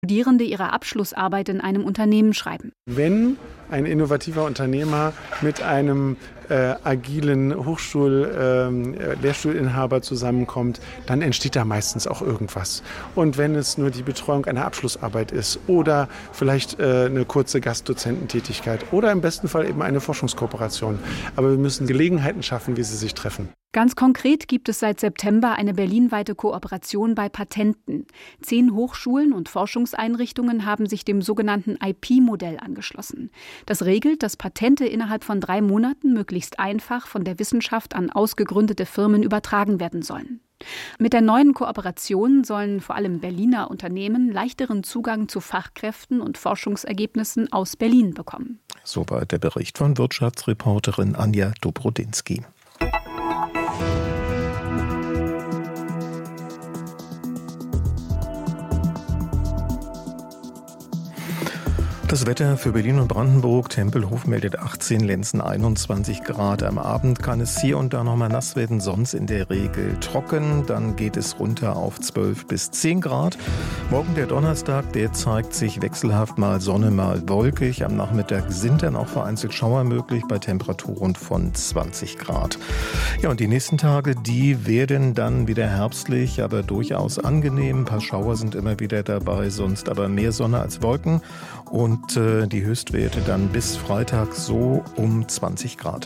Studierende ihre Abschlussarbeit in einem Unternehmen schreiben. Wenn ein innovativer Unternehmer mit einem agilen Lehrstuhlinhaber zusammenkommt, dann entsteht da meistens auch irgendwas. Und wenn es nur die Betreuung einer Abschlussarbeit ist oder vielleicht eine kurze Gastdozententätigkeit oder im besten Fall eben eine Forschungskooperation. Aber wir müssen Gelegenheiten schaffen, wie sie sich treffen. Ganz konkret gibt es seit September eine berlinweite Kooperation bei Patenten. 10 Hochschulen und Forschungseinrichtungen haben sich dem sogenannten IP-Modell angeschlossen. Das regelt, dass Patente innerhalb von 3 Monaten möglichst einfach von der Wissenschaft an ausgegründete Firmen übertragen werden sollen. Mit der neuen Kooperation sollen vor allem Berliner Unternehmen leichteren Zugang zu Fachkräften und Forschungsergebnissen aus Berlin bekommen. Soweit der Bericht von Wirtschaftsreporterin Anja Dobrodinsky. Das Wetter für Berlin und Brandenburg. Tempelhof meldet 18, Lenzen 21 Grad. Am Abend kann es hier und da noch mal nass werden, sonst in der Regel trocken. Dann geht es runter auf 12 bis 10 Grad. Morgen der Donnerstag, der zeigt sich wechselhaft mal Sonne, mal wolkig. Am Nachmittag sind dann auch vereinzelt Schauer möglich bei Temperaturen von 20 Grad. Ja, und die nächsten Tage, die werden dann wieder herbstlich, aber durchaus angenehm. Ein paar Schauer sind immer wieder dabei, sonst aber mehr Sonne als Wolken. Und die Höchstwerte dann bis Freitag so um 20 Grad.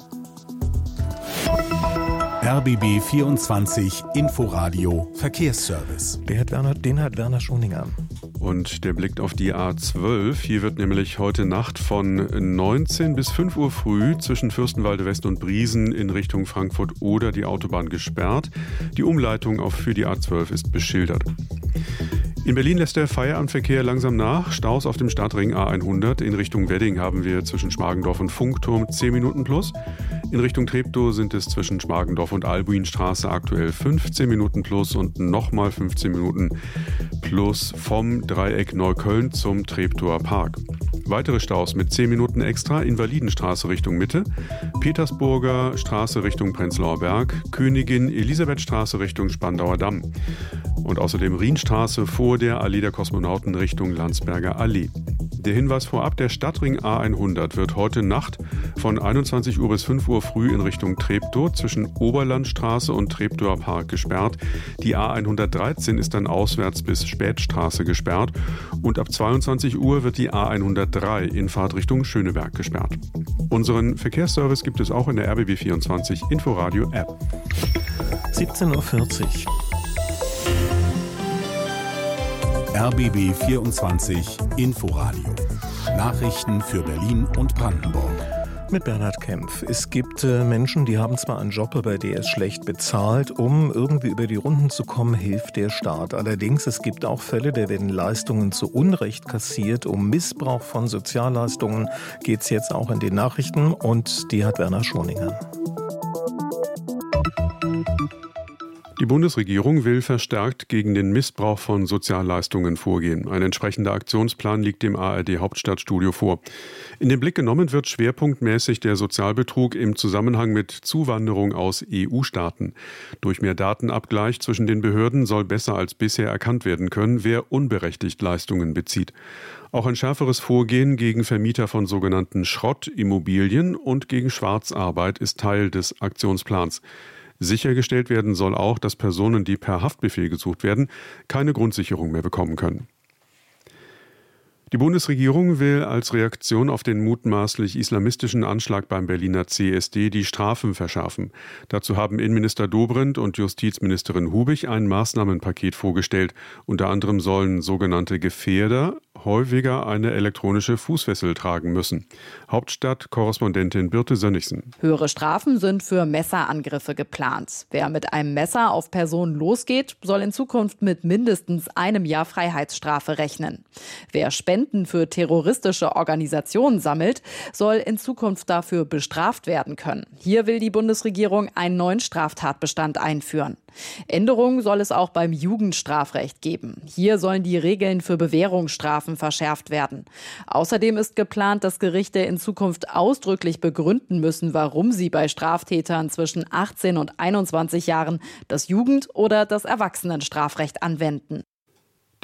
RBB 24 Inforadio Verkehrsservice. Den hat Werner Schoninger. Und der blickt auf die A12. Hier wird nämlich heute Nacht von 19 bis 5 Uhr früh zwischen Fürstenwalde West und Briesen in Richtung Frankfurt oder die Autobahn gesperrt. Die Umleitung für die A12 ist beschildert. In Berlin lässt der Feierabendverkehr langsam nach. Staus auf dem Stadtring A100. In Richtung Wedding haben wir zwischen Schmargendorf und Funkturm 10 Minuten plus. In Richtung Treptow sind es zwischen Schmargendorf und Albuinstraße aktuell 15 Minuten plus und nochmal 15 Minuten plus vom Dreieck Neukölln zum Treptower Park. Weitere Staus mit 10 Minuten extra: Invalidenstraße Richtung Mitte, Petersburger Straße Richtung Prenzlauer Berg, Königin Elisabethstraße Richtung Spandauer Damm und außerdem Rienstraße vor der Allee der Kosmonauten Richtung Landsberger Allee. Der Hinweis vorab: Der Stadtring A100 wird heute Nacht von 21 Uhr bis 5 Uhr früh in Richtung Treptow zwischen Oberlandstraße und Treptower Park gesperrt. Die A113 ist dann auswärts bis Spätstraße gesperrt und ab 22 Uhr wird die A103 in Fahrtrichtung Schöneberg gesperrt. Unseren Verkehrsservice gibt es auch in der RBB 24 Inforadio App. 17:40 Uhr. RBB 24 Inforadio. Nachrichten für Berlin und Brandenburg. Mit Bernhard Kempf. Es gibt Menschen, die haben zwar einen Job, aber der ist schlecht bezahlt. Um irgendwie über die Runden zu kommen, hilft der Staat. Allerdings, es gibt auch Fälle, da werden Leistungen zu Unrecht kassiert. Um Missbrauch von Sozialleistungen geht es jetzt auch in den Nachrichten und die hat Werner Schoninger. Die Bundesregierung will verstärkt gegen den Missbrauch von Sozialleistungen vorgehen. Ein entsprechender Aktionsplan liegt dem ARD-Hauptstadtstudio vor. In den Blick genommen wird schwerpunktmäßig der Sozialbetrug im Zusammenhang mit Zuwanderung aus EU-Staaten. Durch mehr Datenabgleich zwischen den Behörden soll besser als bisher erkannt werden können, wer unberechtigt Leistungen bezieht. Auch ein schärferes Vorgehen gegen Vermieter von sogenannten Schrottimmobilien und gegen Schwarzarbeit ist Teil des Aktionsplans. Sichergestellt werden soll auch, dass Personen, die per Haftbefehl gesucht werden, keine Grundsicherung mehr bekommen können. Die Bundesregierung will als Reaktion auf den mutmaßlich islamistischen Anschlag beim Berliner CSD die Strafen verschärfen. Dazu haben Innenminister Dobrindt und Justizministerin Hubig ein Maßnahmenpaket vorgestellt. Unter anderem sollen sogenannte Gefährder häufiger eine elektronische Fußfessel tragen müssen. Hauptstadt-Korrespondentin Birte Sönnigsen. Höhere Strafen sind für Messerangriffe geplant. Wer mit einem Messer auf Personen losgeht, soll in Zukunft mit mindestens 1 Jahr Freiheitsstrafe rechnen. Wer Spenden für terroristische Organisationen sammelt, soll in Zukunft dafür bestraft werden können. Hier will die Bundesregierung einen neuen Straftatbestand einführen. Änderungen soll es auch beim Jugendstrafrecht geben. Hier sollen die Regeln für Bewährungsstrafen verschärft werden. Außerdem ist geplant, dass Gerichte in Zukunft ausdrücklich begründen müssen, warum sie bei Straftätern zwischen 18 und 21 Jahren das Jugend- oder das Erwachsenenstrafrecht anwenden.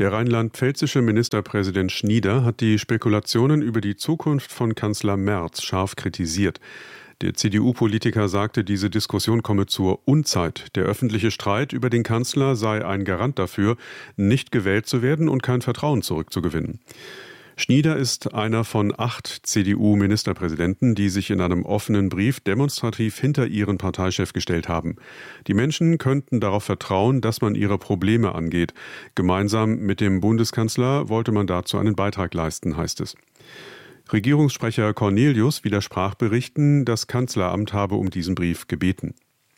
Der rheinland-pfälzische Ministerpräsident Schnieder hat die Spekulationen über die Zukunft von Kanzler Merz scharf kritisiert. Der CDU-Politiker sagte, diese Diskussion komme zur Unzeit. Der öffentliche Streit über den Kanzler sei ein Garant dafür, nicht gewählt zu werden und kein Vertrauen zurückzugewinnen. Schnieder ist einer von 8 CDU-Ministerpräsidenten, die sich in einem offenen Brief demonstrativ hinter ihren Parteichef gestellt haben. Die Menschen könnten darauf vertrauen, dass man ihre Probleme angeht. Gemeinsam mit dem Bundeskanzler wollte man dazu einen Beitrag leisten, heißt es. Regierungssprecher Cornelius widersprach Berichten, das Kanzleramt habe um diesen Brief gebeten.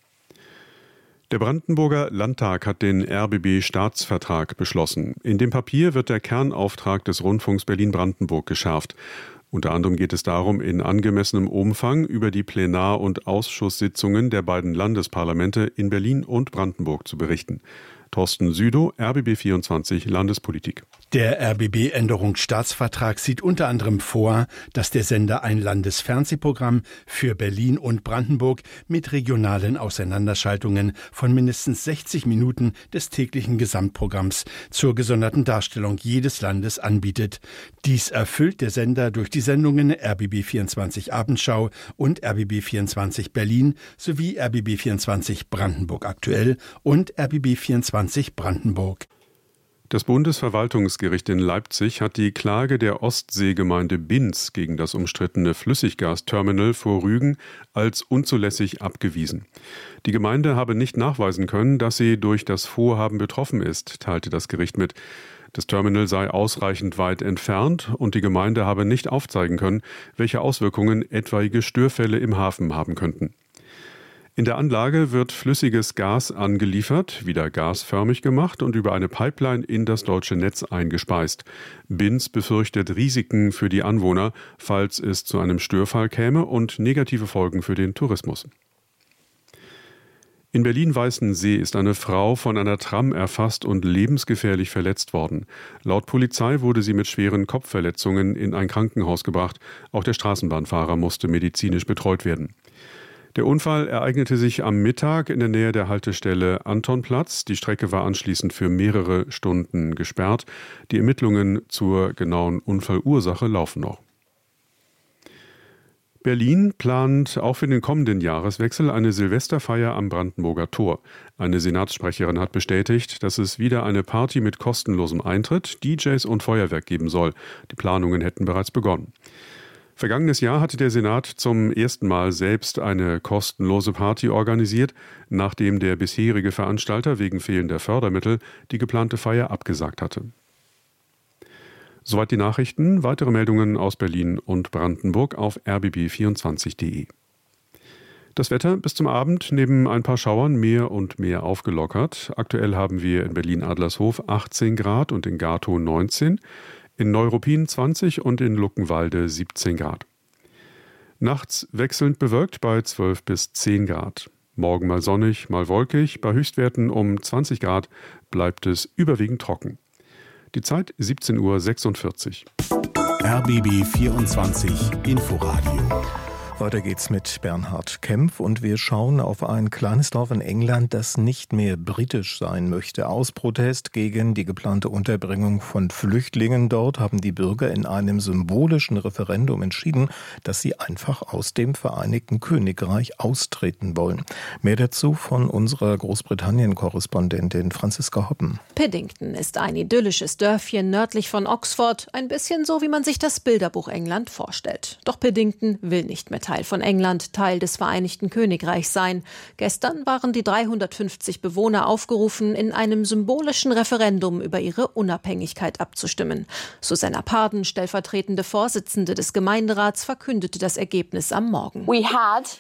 Der Brandenburger Landtag hat den RBB-Staatsvertrag beschlossen. In dem Papier wird der Kernauftrag des Rundfunks Berlin-Brandenburg geschärft. Unter anderem geht es darum, in angemessenem Umfang über die Plenar- und Ausschusssitzungen der beiden Landesparlamente in Berlin und Brandenburg zu berichten. Thorsten Südow, RBB24 Landespolitik. Der RBB-Änderungsstaatsvertrag sieht unter anderem vor, dass der Sender ein Landesfernsehprogramm für Berlin und Brandenburg mit regionalen Auseinanderschaltungen von mindestens 60 Minuten des täglichen Gesamtprogramms zur gesonderten Darstellung jedes Landes anbietet. Dies erfüllt der Sender durch die Sendungen RBB24 Abendschau und RBB24 Berlin sowie RBB24 Brandenburg aktuell und RBB24 Brandenburg. Das Bundesverwaltungsgericht in Leipzig hat die Klage der Ostseegemeinde Binz gegen das umstrittene Flüssiggasterminal vor Rügen als unzulässig abgewiesen. Die Gemeinde habe nicht nachweisen können, dass sie durch das Vorhaben betroffen ist, teilte das Gericht mit. Das Terminal sei ausreichend weit entfernt und die Gemeinde habe nicht aufzeigen können, welche Auswirkungen etwaige Störfälle im Hafen haben könnten. In der Anlage wird flüssiges Gas angeliefert, wieder gasförmig gemacht und über eine Pipeline in das deutsche Netz eingespeist. Binz befürchtet Risiken für die Anwohner, falls es zu einem Störfall käme und negative Folgen für den Tourismus. In Berlin-Weißensee ist eine Frau von einer Tram erfasst und lebensgefährlich verletzt worden. Laut Polizei wurde sie mit schweren Kopfverletzungen in ein Krankenhaus gebracht. Auch der Straßenbahnfahrer musste medizinisch betreut werden. Der Unfall ereignete sich am Mittag in der Nähe der Haltestelle Antonplatz. Die Strecke war anschließend für mehrere Stunden gesperrt. Die Ermittlungen zur genauen Unfallursache laufen noch. Berlin plant auch für den kommenden Jahreswechsel eine Silvesterfeier am Brandenburger Tor. Eine Senatssprecherin hat bestätigt, dass es wieder eine Party mit kostenlosem Eintritt, DJs und Feuerwerk geben soll. Die Planungen hätten bereits begonnen. Vergangenes Jahr hatte der Senat zum ersten Mal selbst eine kostenlose Party organisiert, nachdem der bisherige Veranstalter wegen fehlender Fördermittel die geplante Feier abgesagt hatte. Soweit die Nachrichten. Weitere Meldungen aus Berlin und Brandenburg auf rbb24.de. Das Wetter bis zum Abend neben ein paar Schauern mehr und mehr aufgelockert. Aktuell haben wir in Berlin-Adlershof 18 Grad und in Gatow 19, in Neuruppin 20 und in Luckenwalde 17 Grad. Nachts wechselnd bewölkt bei 12 bis 10 Grad. Morgen mal sonnig, mal wolkig. Bei Höchstwerten um 20 Grad bleibt es überwiegend trocken. Die Zeit 17:46 Uhr. RBB 24 Inforadio. Weiter geht's mit Bernhard Kempf und wir schauen auf ein kleines Dorf in England, das nicht mehr britisch sein möchte. Aus Protest gegen die geplante Unterbringung von Flüchtlingen dort haben die Bürger in einem symbolischen Referendum entschieden, dass sie einfach aus dem Vereinigten Königreich austreten wollen. Mehr dazu von unserer Großbritannien-Korrespondentin Franziska Hoppen. Piddington ist ein idyllisches Dörfchen nördlich von Oxford, ein bisschen so, wie man sich das Bilderbuch England vorstellt. Doch Piddington will nicht mehr Teil von England, Teil des Vereinigten Königreichs sein. Gestern waren die 350 Bewohner aufgerufen, in einem symbolischen Referendum über ihre Unabhängigkeit abzustimmen. Susanna Parden, stellvertretende Vorsitzende des Gemeinderats, verkündete das Ergebnis am Morgen. We had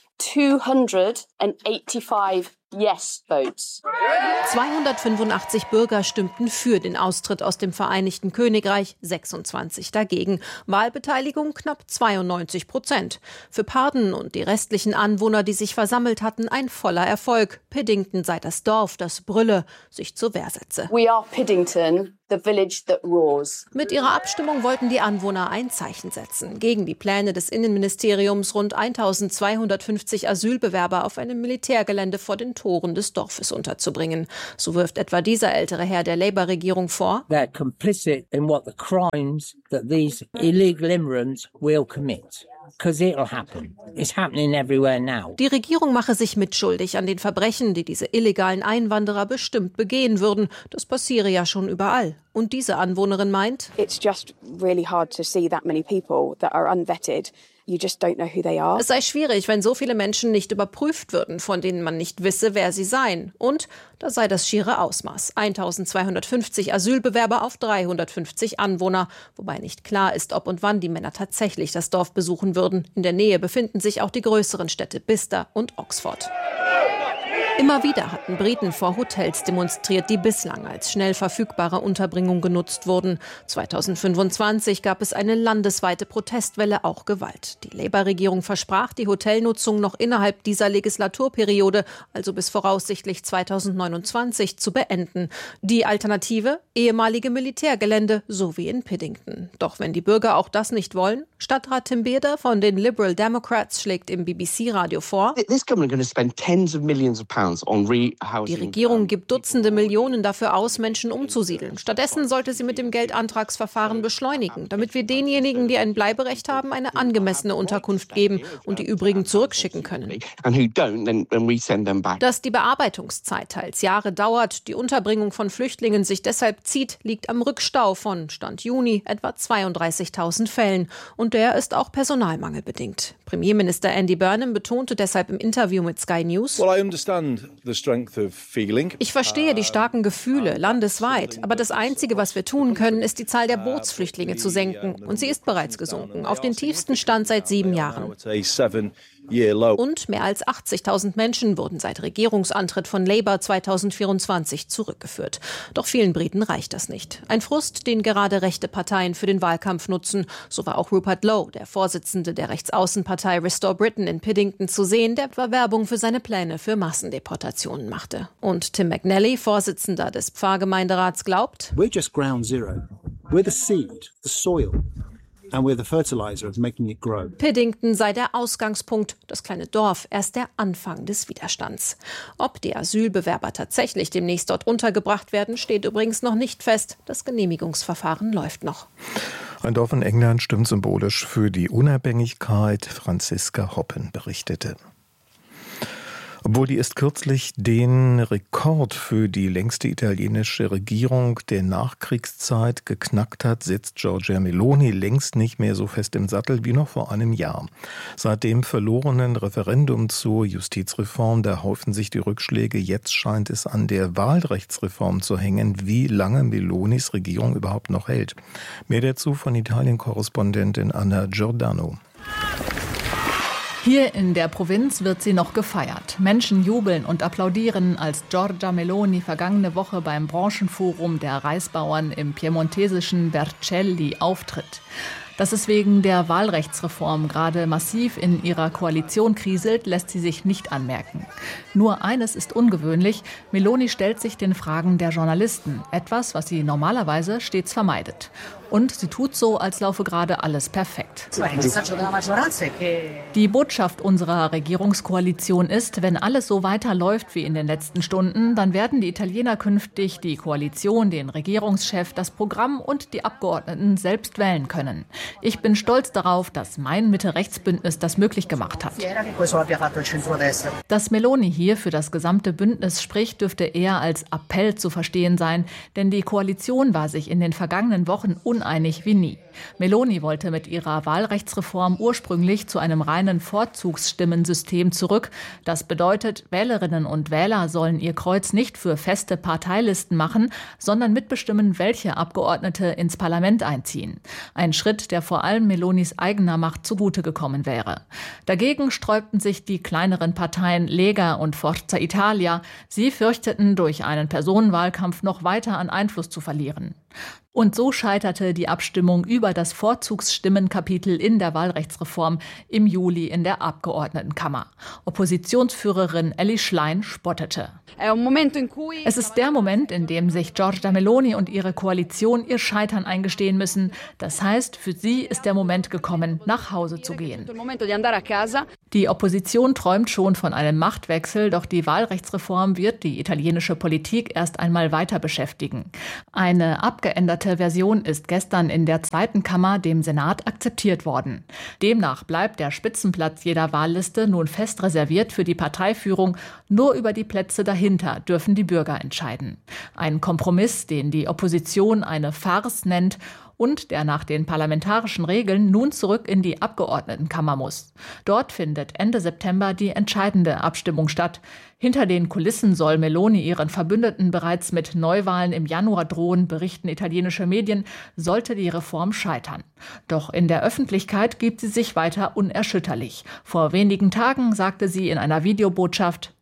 285 Yes votes. 285 Bürger stimmten für den Austritt aus dem Vereinigten Königreich, 26 dagegen. Wahlbeteiligung knapp 92%. Für Parden und die restlichen Anwohner, die sich versammelt hatten, ein voller Erfolg. Piddington sei das Dorf, das brülle, sich zur Wehr setze. We are Piddington. the village that roars. Mit ihrer Abstimmung wollten die Anwohner ein Zeichen setzen gegen die Pläne des Innenministeriums, rund 1250 Asylbewerber auf einem Militärgelände vor den Toren des Dorfes unterzubringen. So wirft etwa dieser ältere Herr der Labour-Regierung vor, they're complicit in what the crimes that these illegal immigrants will commit. Because it'll happen. It's happening everywhere now. Die Regierung mache sich mitschuldig an den Verbrechen, die diese illegalen Einwanderer bestimmt begehen würden. Das passiere ja schon überall. Und diese Anwohnerin meint, it's just really hard to see that many people that are unvetted. You just don't know who they are. Es sei schwierig, wenn so viele Menschen nicht überprüft würden, von denen man nicht wisse, wer sie seien. Und da sei das schiere Ausmaß. 1250 Asylbewerber auf 350 Anwohner. Wobei nicht klar ist, ob und wann die Männer tatsächlich das Dorf besuchen würden. In der Nähe befinden sich auch die größeren Städte Bicester und Oxford. Immer wieder hatten Briten vor Hotels demonstriert, die bislang als schnell verfügbare Unterbringung genutzt wurden. 2025 gab es eine landesweite Protestwelle, auch Gewalt. Die Labour-Regierung versprach, die Hotelnutzung noch innerhalb dieser Legislaturperiode, also bis voraussichtlich 2029, zu beenden. Die Alternative? Ehemalige Militärgelände, so wie in Piddington. Doch wenn die Bürger auch das nicht wollen, Stadtrat Tim Bearder von den Liberal Democrats schlägt im BBC-Radio vor, die Regierung gibt Dutzende Millionen dafür aus, Menschen umzusiedeln. Stattdessen sollte sie mit dem Geldantragsverfahren beschleunigen, damit wir denjenigen, die ein Bleiberecht haben, eine angemessene Unterkunft geben und die übrigen zurückschicken können. Dass die Bearbeitungszeit teils Jahre dauert, die Unterbringung von Flüchtlingen sich deshalb zieht, liegt am Rückstau von Stand Juni etwa 32.000 Fällen. Und der ist auch personalmangelbedingt. Premierminister Andy Burnham betonte deshalb im Interview mit Sky News, ich verstehe die starken Gefühle landesweit, aber das Einzige, was wir tun können, ist die Zahl der Bootsflüchtlinge zu senken. Und sie ist bereits gesunken, auf den tiefsten Stand seit 7 Jahren. Und mehr als 80.000 Menschen wurden seit Regierungsantritt von Labour 2024 zurückgeführt. Doch vielen Briten reicht das nicht. Ein Frust, den gerade rechte Parteien für den Wahlkampf nutzen. So war auch Rupert Lowe, der Vorsitzende der Rechtsaußenpartei Restore Britain in Piddington, zu sehen, der etwa Werbung für seine Pläne für Massendeportationen machte. Und Tim McNally, Vorsitzender des Pfarrgemeinderats, glaubt, we're just ground zero. We're the seed, the soil. And we're the fertilizer of making it grow. Piddington sei der Ausgangspunkt, das kleine Dorf erst der Anfang des Widerstands. Ob die Asylbewerber tatsächlich demnächst dort untergebracht werden, steht übrigens noch nicht fest. Das Genehmigungsverfahren läuft noch. Ein Dorf in England stimmt symbolisch für die Unabhängigkeit. Franziska Hoppen berichtete. Obwohl die erst kürzlich den Rekord für die längste italienische Regierung der Nachkriegszeit geknackt hat, sitzt Giorgia Meloni längst nicht mehr so fest im Sattel wie noch vor einem Jahr. Seit dem verlorenen Referendum zur Justizreform, da häufen sich die Rückschläge. Jetzt scheint es an der Wahlrechtsreform zu hängen, wie lange Melonis Regierung überhaupt noch hält. Mehr dazu von Italien-Korrespondentin Anna Giordano. Hier in der Provinz wird sie noch gefeiert. Menschen jubeln und applaudieren, als Giorgia Meloni vergangene Woche beim Branchenforum der Reisbauern im piemontesischen Vercelli auftritt. Dass es wegen der Wahlrechtsreform gerade massiv in ihrer Koalition kriselt, lässt sie sich nicht anmerken. Nur eines ist ungewöhnlich: Meloni stellt sich den Fragen der Journalisten, etwas, was sie normalerweise stets vermeidet. Und sie tut so, als laufe gerade alles perfekt. Die Botschaft unserer Regierungskoalition ist, wenn alles so weiterläuft wie in den letzten Stunden, dann werden die Italiener künftig die Koalition, den Regierungschef, das Programm und die Abgeordneten selbst wählen können. Ich bin stolz darauf, dass mein Mitte-Rechts-Bündnis das möglich gemacht hat. Dass Meloni hier für das gesamte Bündnis spricht, dürfte eher als Appell zu verstehen sein, denn die Koalition war sich in den vergangenen Wochen uneinig wie nie. Meloni wollte mit ihrer Wahlrechtsreform ursprünglich zu einem reinen Vorzugsstimmensystem zurück. Das bedeutet, Wählerinnen und Wähler sollen ihr Kreuz nicht für feste Parteilisten machen, sondern mitbestimmen, welche Abgeordnete ins Parlament einziehen. Ein Schritt, der vor allem Melonis eigener Macht zugute gekommen wäre. Dagegen sträubten sich die kleineren Parteien Lega und Forza Italia. Sie fürchteten, durch einen Personenwahlkampf noch weiter an Einfluss zu verlieren. Und so scheiterte die Abstimmung über das Vorzugsstimmenkapitel in der Wahlrechtsreform im Juli in der Abgeordnetenkammer. Oppositionsführerin Elly Schlein spottete. Es ist der Moment, in dem sich Giorgia Meloni und ihre Koalition ihr Scheitern eingestehen müssen. Das heißt, für sie ist der Moment gekommen, nach Hause zu gehen. Die Opposition träumt schon von einem Machtwechsel, doch die Wahlrechtsreform wird die italienische Politik erst einmal weiter beschäftigen. Eine abgeänderte Version ist gestern in der zweiten Kammer dem Senat akzeptiert worden. Demnach bleibt der Spitzenplatz jeder Wahlliste nun fest reserviert für die Parteiführung. Nur über die Plätze dahinter dürfen die Bürger entscheiden. Ein Kompromiss, den die Opposition eine Farce nennt und der nach den parlamentarischen Regeln nun zurück in die Abgeordnetenkammer muss. Dort findet Ende September die entscheidende Abstimmung statt. Hinter den Kulissen soll Meloni ihren Verbündeten bereits mit Neuwahlen im Januar drohen, berichten italienische Medien, sollte die Reform scheitern. Doch in der Öffentlichkeit gibt sie sich weiter unerschütterlich. Vor wenigen Tagen sagte sie in einer Videobotschaft: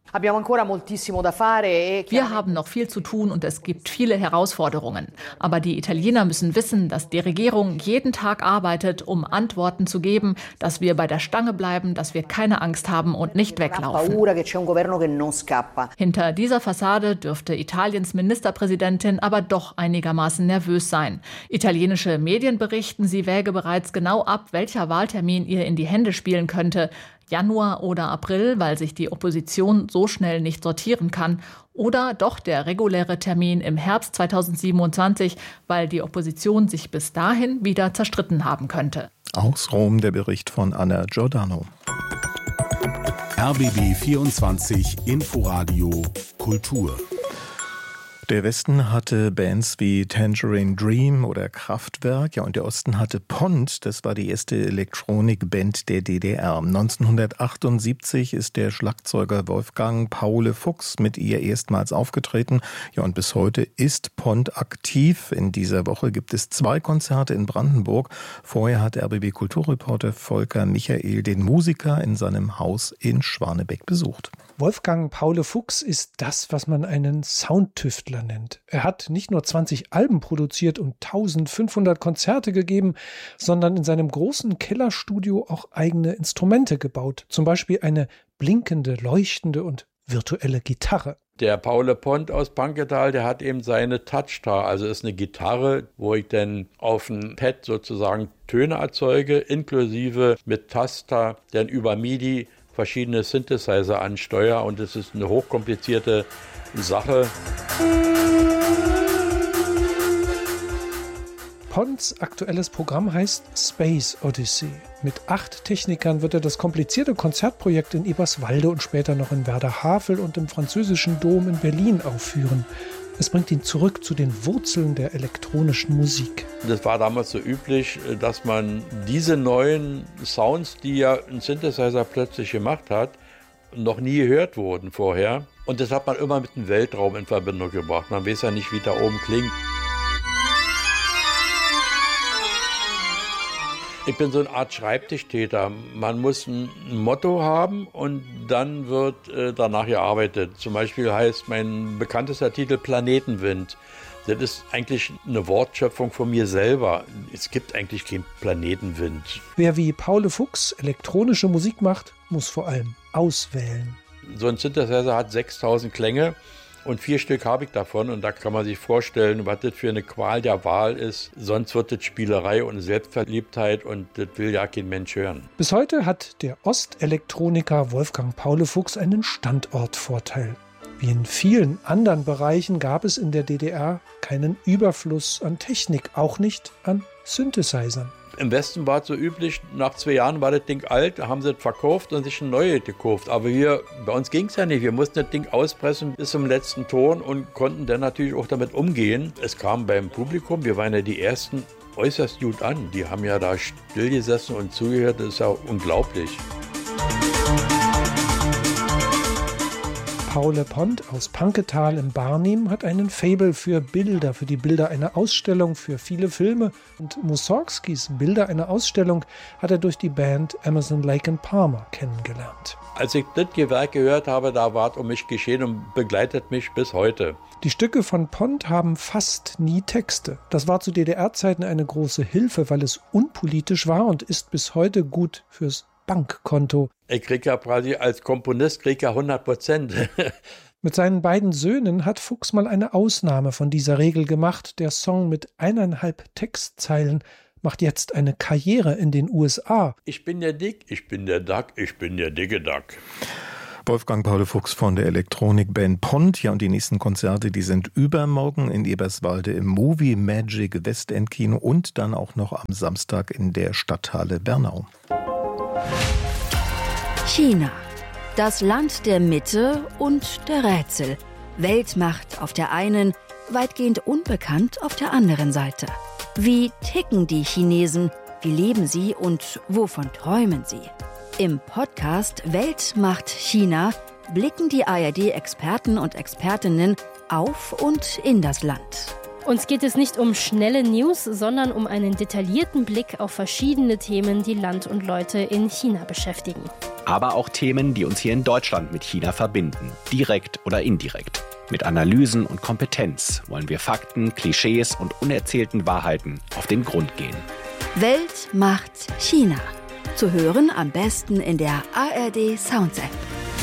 Wir haben noch viel zu tun und es gibt viele Herausforderungen. Aber die Italiener müssen wissen, dass die Regierung jeden Tag arbeitet, um Antworten zu geben, dass wir bei der Stange bleiben, dass wir keine Angst haben und nicht weglaufen. Hinter dieser Fassade dürfte Italiens Ministerpräsidentin aber doch einigermaßen nervös sein. Italienische Medien berichten, sie wäge bereits genau ab, welcher Wahltermin ihr in die Hände spielen könnte. Januar oder April, weil sich die Opposition so schnell nicht sortieren kann. Oder doch der reguläre Termin im Herbst 2027, weil die Opposition sich bis dahin wieder zerstritten haben könnte. Aus Rom der Bericht von Anna Giordano. RBB 24 Inforadio Kultur. Der Westen hatte Bands wie Tangerine Dream oder Kraftwerk, ja, und der Osten hatte Pond, das war die erste Elektronikband der DDR. 1978 ist der Schlagzeuger Wolfgang Paule Fuchs mit ihr erstmals aufgetreten, ja, und bis heute ist Pond aktiv. In dieser Woche gibt es 2 Konzerte in Brandenburg. Vorher hat RBB-Kulturreporter Volker Michael den Musiker in seinem Haus in Schwanebeck besucht. Wolfgang Paule Fuchs ist das, was man einen Soundtüftler nennt. Er hat nicht nur 20 Alben produziert und 1500 Konzerte gegeben, sondern in seinem großen Kellerstudio auch eigene Instrumente gebaut. Zum Beispiel eine blinkende, leuchtende und virtuelle Gitarre. Der Paule Pond aus Panketal, der hat eben seine Touchstar, also ist eine Gitarre, wo ich dann auf dem Pad sozusagen Töne erzeuge, inklusive mit Taster, dann über MIDI verschiedene Synthesizer ansteuere, und es ist eine hochkomplizierte Sache. Ponds aktuelles Programm heißt Space Odyssey. Mit 8 Technikern wird er das komplizierte Konzertprojekt in Eberswalde und später noch in Werder-Havel und im Französischen Dom in Berlin aufführen. Es bringt ihn zurück zu den Wurzeln der elektronischen Musik. Das war damals so üblich, dass man diese neuen Sounds, die ja ein Synthesizer plötzlich gemacht hat, noch nie gehört wurden vorher. Und das hat man immer mit dem Weltraum in Verbindung gebracht. Man weiß ja nicht, wie da oben klingt. Ich bin so eine Art Schreibtischtäter. Man muss ein Motto haben und dann wird danach gearbeitet. Zum Beispiel heißt mein bekanntester Titel Planetenwind. Das ist eigentlich eine Wortschöpfung von mir selber. Es gibt eigentlich keinen Planetenwind. Wer wie Paule Fuchs elektronische Musik macht, muss vor allem auswählen. So ein Synthesizer hat 6000 Klänge. Und 4 Stück habe ich davon, und da kann man sich vorstellen, was das für eine Qual der Wahl ist. Sonst wird das Spielerei und Selbstverliebtheit, und das will ja kein Mensch hören. Bis heute hat der Ostelektroniker Wolfgang Paule Fuchs einen Standortvorteil. Wie in vielen anderen Bereichen gab es in der DDR keinen Überfluss an Technik, auch nicht an Synthesizern. Im Westen war es so üblich, nach 2 Jahren war das Ding alt, da haben sie es verkauft und sich ein neues gekauft. Aber hier, bei uns ging es ja nicht. Wir mussten das Ding auspressen bis zum letzten Ton und konnten dann natürlich auch damit umgehen. Es kam beim Publikum, wir waren ja die Ersten, äußerst gut an. Die haben ja da still gesessen und zugehört, das ist ja unglaublich. Paule Pont aus Panketal im Barnim hat einen Faible für Bilder, für die Bilder einer Ausstellung, für viele Filme. Und Mussorgskis Bilder einer Ausstellung hat er durch die Band Emerson, Lake & Palmer kennengelernt. Als ich das Gewerk gehört habe, da war es um mich geschehen und begleitet mich bis heute. Die Stücke von Pont haben fast nie Texte. Das war zu DDR-Zeiten eine große Hilfe, weil es unpolitisch war und ist bis heute gut fürs Bankkonto. Ich kriege ja quasi als Komponist 100%. Mit seinen beiden Söhnen hat Fuchs mal eine Ausnahme von dieser Regel gemacht. Der Song mit 1,5 Textzeilen macht jetzt eine Karriere in den USA. Ich bin der Dick, ich bin der Duck, ich bin der dicke Duck. Wolfgang Paul Fuchs von der Elektronikband Pont. Ja, und die nächsten Konzerte, die sind übermorgen in Eberswalde im Movie Magic Westend Kino und dann auch noch am Samstag in der Stadthalle Bernau. China. Das Land der Mitte und der Rätsel. Weltmacht auf der einen, weitgehend unbekannt auf der anderen Seite. Wie ticken die Chinesen? Wie leben sie und wovon träumen sie? Im Podcast Weltmacht China blicken die ARD-Experten und Expertinnen auf und in das Land. Uns geht es nicht um schnelle News, sondern um einen detaillierten Blick auf verschiedene Themen, die Land und Leute in China beschäftigen. Aber auch Themen, die uns hier in Deutschland mit China verbinden, direkt oder indirekt. Mit Analysen und Kompetenz wollen wir Fakten, Klischees und unerzählten Wahrheiten auf den Grund gehen. Weltmacht China. Zu hören am besten in der ARD Sounds App.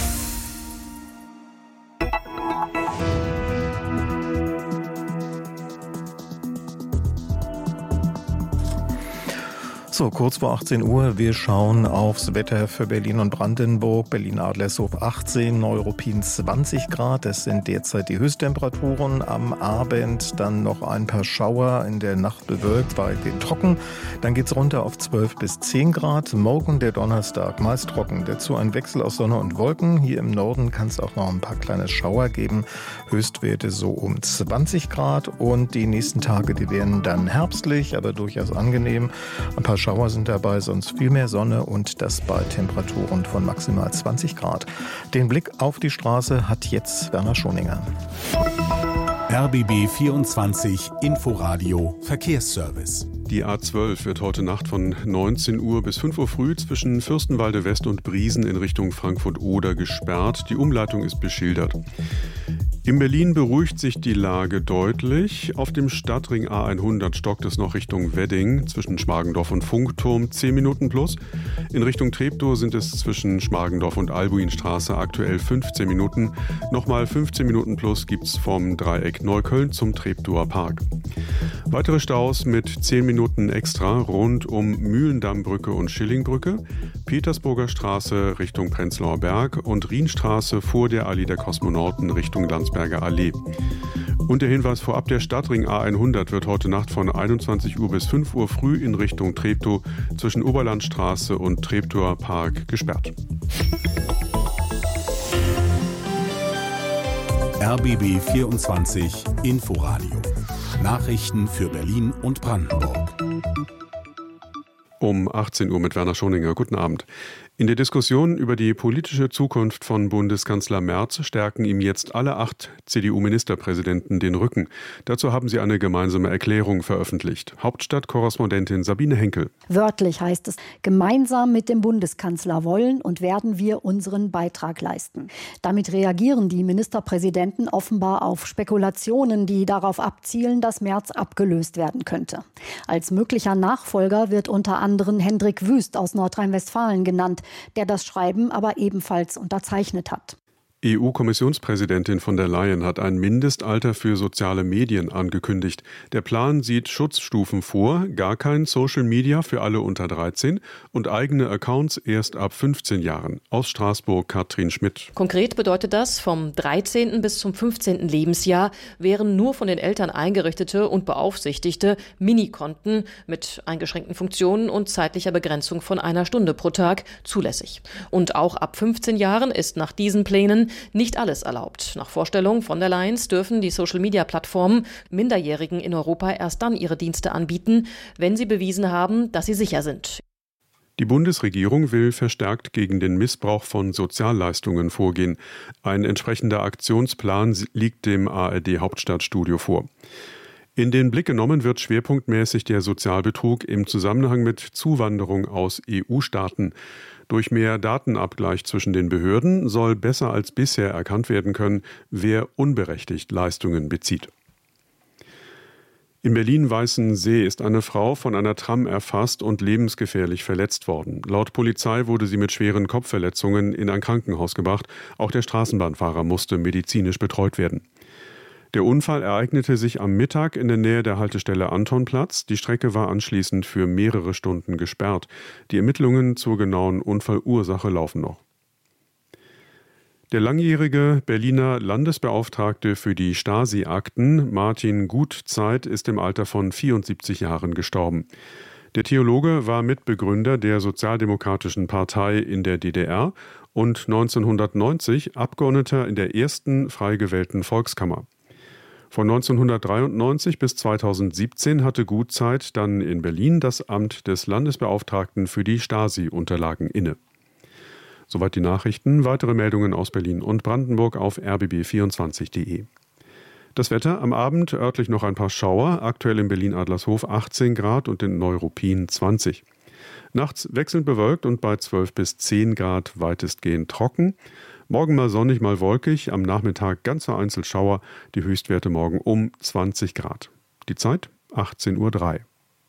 So, kurz vor 18 Uhr, wir schauen aufs Wetter für Berlin und Brandenburg. Berlin-Adlershof 18, Neuruppin 20 Grad. Das sind derzeit die Höchsttemperaturen. Am Abend dann noch ein paar Schauer, in der Nacht bewölkt, weitgehend trocken. Dann geht's runter auf 12 bis 10 Grad. Morgen der Donnerstag, meist trocken. Dazu ein Wechsel aus Sonne und Wolken. Hier im Norden kann es auch noch ein paar kleine Schauer geben. Höchstwerte so um 20 Grad. Und die nächsten Tage, die werden dann herbstlich, aber durchaus angenehm. Ein paar Schauer sind dabei, sonst viel mehr Sonne und das bei Temperaturen von maximal 20 Grad. Den Blick auf die Straße hat jetzt Werner Schoninger. RBB 24 Inforadio Verkehrsservice. Die A12 wird heute Nacht von 19 Uhr bis 5 Uhr früh zwischen Fürstenwalde West und Briesen in Richtung Frankfurt-Oder gesperrt. Die Umleitung ist beschildert. In Berlin beruhigt sich die Lage deutlich. Auf dem Stadtring A100 stockt es noch Richtung Wedding zwischen Schmargendorf und Funkturm 10 Minuten plus. In Richtung Treptow sind es zwischen Schmargendorf und Albuinstraße aktuell 15 Minuten. Nochmal 15 Minuten plus gibt's vom Dreieck Neukölln zum Treptower Park. Weitere Staus mit 10 Minuten extra rund um Mühlendammbrücke und Schillingbrücke, Petersburger Straße Richtung Prenzlauer Berg und Rienstraße vor der Allee der Kosmonauten Richtung Landsberger Allee. Und der Hinweis vorab, der Stadtring A100 wird heute Nacht von 21 Uhr bis 5 Uhr früh in Richtung Treptow zwischen Oberlandstraße und Treptower Park gesperrt. RBB 24 Inforadio. Nachrichten für Berlin und Brandenburg. Um 18 Uhr mit Werner Schoninger. Guten Abend. In der Diskussion über die politische Zukunft von Bundeskanzler Merz stärken ihm jetzt alle 8 CDU-Ministerpräsidenten den Rücken. Dazu haben sie eine gemeinsame Erklärung veröffentlicht. Hauptstadtkorrespondentin Sabine Henkel. Wörtlich heißt es, gemeinsam mit dem Bundeskanzler wollen und werden wir unseren Beitrag leisten. Damit reagieren die Ministerpräsidenten offenbar auf Spekulationen, die darauf abzielen, dass Merz abgelöst werden könnte. Als möglicher Nachfolger wird unter anderem Hendrik Wüst aus Nordrhein-Westfalen genannt, der das Schreiben aber ebenfalls unterzeichnet hat. EU-Kommissionspräsidentin von der Leyen hat ein Mindestalter für soziale Medien angekündigt. Der Plan sieht Schutzstufen vor, gar kein Social Media für alle unter 13 und eigene Accounts erst ab 15 Jahren. Aus Straßburg Katrin Schmidt. Konkret bedeutet das, vom 13. bis zum 15. Lebensjahr wären nur von den Eltern eingerichtete und beaufsichtigte Minikonten mit eingeschränkten Funktionen und zeitlicher Begrenzung von 1 Stunde pro Tag zulässig. Und auch ab 15 Jahren ist nach diesen Plänen nicht alles erlaubt. Nach Vorstellung von der Leyen dürfen die Social-Media-Plattformen Minderjährigen in Europa erst dann ihre Dienste anbieten, wenn sie bewiesen haben, dass sie sicher sind. Die Bundesregierung will verstärkt gegen den Missbrauch von Sozialleistungen vorgehen. Ein entsprechender Aktionsplan liegt dem ARD-Hauptstadtstudio vor. In den Blick genommen wird schwerpunktmäßig der Sozialbetrug im Zusammenhang mit Zuwanderung aus EU-Staaten. Durch mehr Datenabgleich zwischen den Behörden soll besser als bisher erkannt werden können, wer unberechtigt Leistungen bezieht. In Berlin-Weißensee ist eine Frau von einer Tram erfasst und lebensgefährlich verletzt worden. Laut Polizei wurde sie mit schweren Kopfverletzungen in ein Krankenhaus gebracht. Auch der Straßenbahnfahrer musste medizinisch betreut werden. Der Unfall ereignete sich am Mittag in der Nähe der Haltestelle Antonplatz. Die Strecke war anschließend für mehrere Stunden gesperrt. Die Ermittlungen zur genauen Unfallursache laufen noch. Der langjährige Berliner Landesbeauftragte für die Stasi-Akten, Martin Gutzeit, ist im Alter von 74 Jahren gestorben. Der Theologe war Mitbegründer der Sozialdemokratischen Partei in der DDR und 1990 Abgeordneter in der ersten frei gewählten Volkskammer. Von 1993 bis 2017 hatte Gutzeit dann in Berlin das Amt des Landesbeauftragten für die Stasi-Unterlagen inne. Soweit die Nachrichten. Weitere Meldungen aus Berlin und Brandenburg auf rbb24.de. Das Wetter: am Abend örtlich noch ein paar Schauer, aktuell in Berlin-Adlershof 18 Grad und in Neuruppin 20. Nachts wechselnd bewölkt und bei 12 bis 10 Grad weitestgehend trocken. Morgen mal sonnig, mal wolkig, am Nachmittag ganz vereinzelt Schauer, die Höchstwerte morgen um 20 Grad. Die Zeit 18:03 Uhr.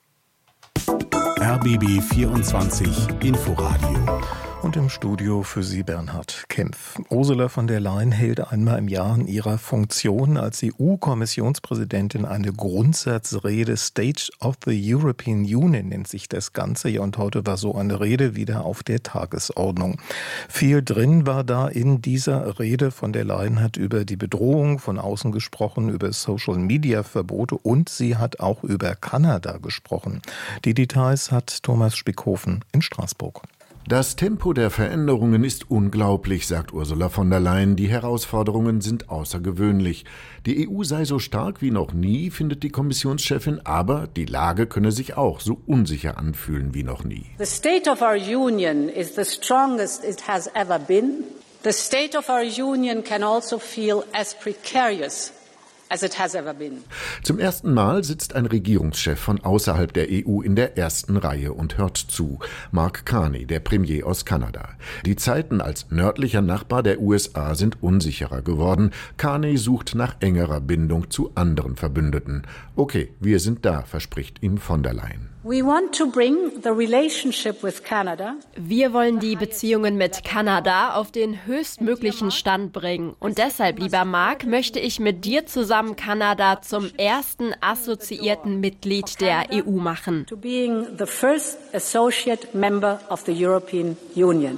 RBB 24 Inforadio. Und im Studio für Sie Bernhard Kempf. Ursula von der Leyen hält einmal im Jahr in ihrer Funktion als EU-Kommissionspräsidentin eine Grundsatzrede. State of the European Union nennt sich das Ganze. Ja, und heute war so eine Rede wieder auf der Tagesordnung. Viel drin war da in dieser Rede. Von der Leyen hat über die Bedrohung von außen gesprochen, über Social-Media-Verbote und sie hat auch über Kanada gesprochen. Die Details hat Thomas Spickhofen in Straßburg. Das Tempo der Veränderungen ist unglaublich, sagt Ursula von der Leyen. Die Herausforderungen sind außergewöhnlich. Die EU sei so stark wie noch nie, findet die Kommissionschefin, aber die Lage könne sich auch so unsicher anfühlen wie noch nie. The state of our union is the strongest it has ever been. The state of our union can also feel as precarious as it has ever been. Zum ersten Mal sitzt ein Regierungschef von außerhalb der EU in der ersten Reihe und hört zu. Mark Carney, der Premier aus Kanada. Die Zeiten als nördlicher Nachbar der USA sind unsicherer geworden. Carney sucht nach engerer Bindung zu anderen Verbündeten. Okay, wir sind da, verspricht ihm von der Leyen. We want to bring the relationship with Canada. Wir wollen die Beziehungen mit Kanada auf den höchstmöglichen Stand bringen. Und deshalb, lieber Mark, möchte ich mit dir zusammen Kanada zum ersten assoziierten Mitglied der EU machen. To being the first associate member of the European Union.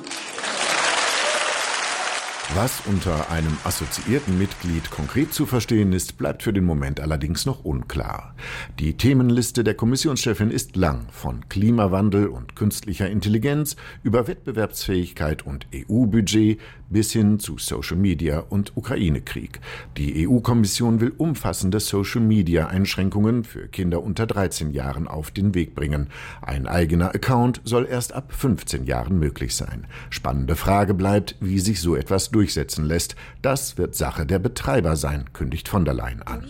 Was unter einem assoziierten Mitglied konkret zu verstehen ist, bleibt für den Moment allerdings noch unklar. Die Themenliste der Kommissionschefin ist lang, von Klimawandel und künstlicher Intelligenz über Wettbewerbsfähigkeit und EU-Budget bis hin zu Social Media und Ukraine-Krieg. Die EU-Kommission will umfassende Social-Media-Einschränkungen für Kinder unter 13 Jahren auf den Weg bringen. Ein eigener Account soll erst ab 15 Jahren möglich sein. Spannende Frage bleibt, wie sich so etwas durchsetzen lässt. Das wird Sache der Betreiber sein, kündigt von der Leyen an.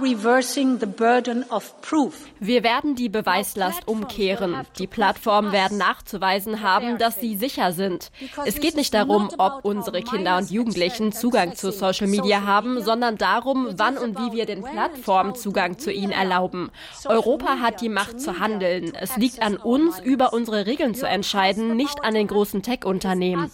Wir werden die Beweislast umkehren. Die Plattformen werden nachzuweisen haben, dass sie sicher sind. Es geht nicht darum, ob unsere Kinder und Jugendlichen Zugang zu Social Media haben, sondern darum, wann und wie wir den Plattformen Zugang zu ihnen erlauben. Europa hat die Macht zu handeln. Es liegt an uns, über unsere Regeln zu entscheiden, nicht an den großen Tech-Unternehmen.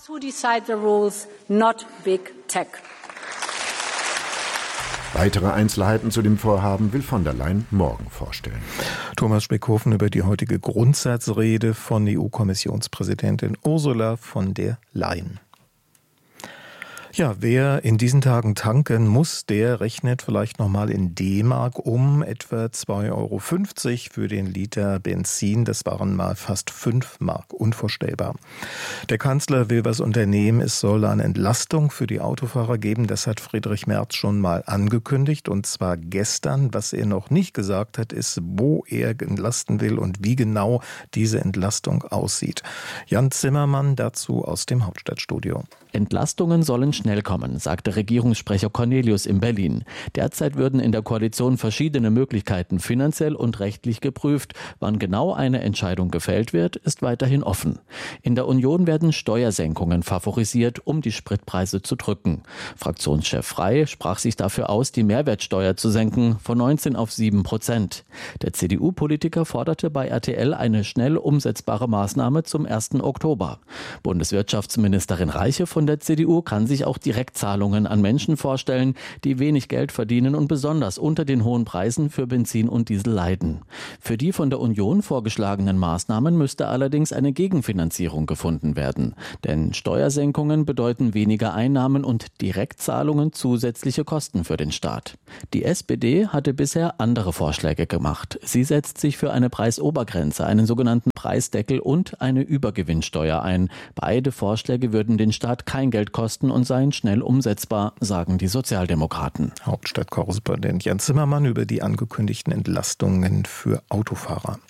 Weitere Einzelheiten zu dem Vorhaben will von der Leyen morgen vorstellen. Thomas Spickhofen über die heutige Grundsatzrede von EU-Kommissionspräsidentin Ursula von der Leyen. Ja, wer in diesen Tagen tanken muss, der rechnet vielleicht nochmal in D-Mark um, etwa 2,50 € für den Liter Benzin. Das waren mal fast 5 Mark, unvorstellbar. Der Kanzler will was unternehmen, es soll eine Entlastung für die Autofahrer geben. Das hat Friedrich Merz schon mal angekündigt, und zwar gestern. Was er noch nicht gesagt hat, ist, wo er entlasten will und wie genau diese Entlastung aussieht. Jan Zimmermann dazu aus dem Hauptstadtstudio. Entlastungen sollen schnell kommen, sagte Regierungssprecher Cornelius in Berlin. Derzeit würden in der Koalition verschiedene Möglichkeiten finanziell und rechtlich geprüft. Wann genau eine Entscheidung gefällt wird, ist weiterhin offen. In der Union werden Steuersenkungen favorisiert, um die Spritpreise zu drücken. Fraktionschef Frey sprach sich dafür aus, die Mehrwertsteuer zu senken von 19 auf 7%. Der CDU-Politiker forderte bei RTL eine schnell umsetzbare Maßnahme zum 1. Oktober. Bundeswirtschaftsministerin Reiche von der CDU kann sich auch Direktzahlungen an Menschen vorstellen, die wenig Geld verdienen und besonders unter den hohen Preisen für Benzin und Diesel leiden. Für die von der Union vorgeschlagenen Maßnahmen müsste allerdings eine Gegenfinanzierung gefunden werden. Denn Steuersenkungen bedeuten weniger Einnahmen und Direktzahlungen zusätzliche Kosten für den Staat. Die SPD hatte bisher andere Vorschläge gemacht. Sie setzt sich für eine Preisobergrenze, einen sogenannten Preisdeckel und eine Übergewinnsteuer ein. Beide Vorschläge würden den Staat kein Geld kosten und seien schnell umsetzbar, sagen die Sozialdemokraten. Hauptstadtkorrespondent Jan Zimmermann über die angekündigten Entlastungen für Autofahrer.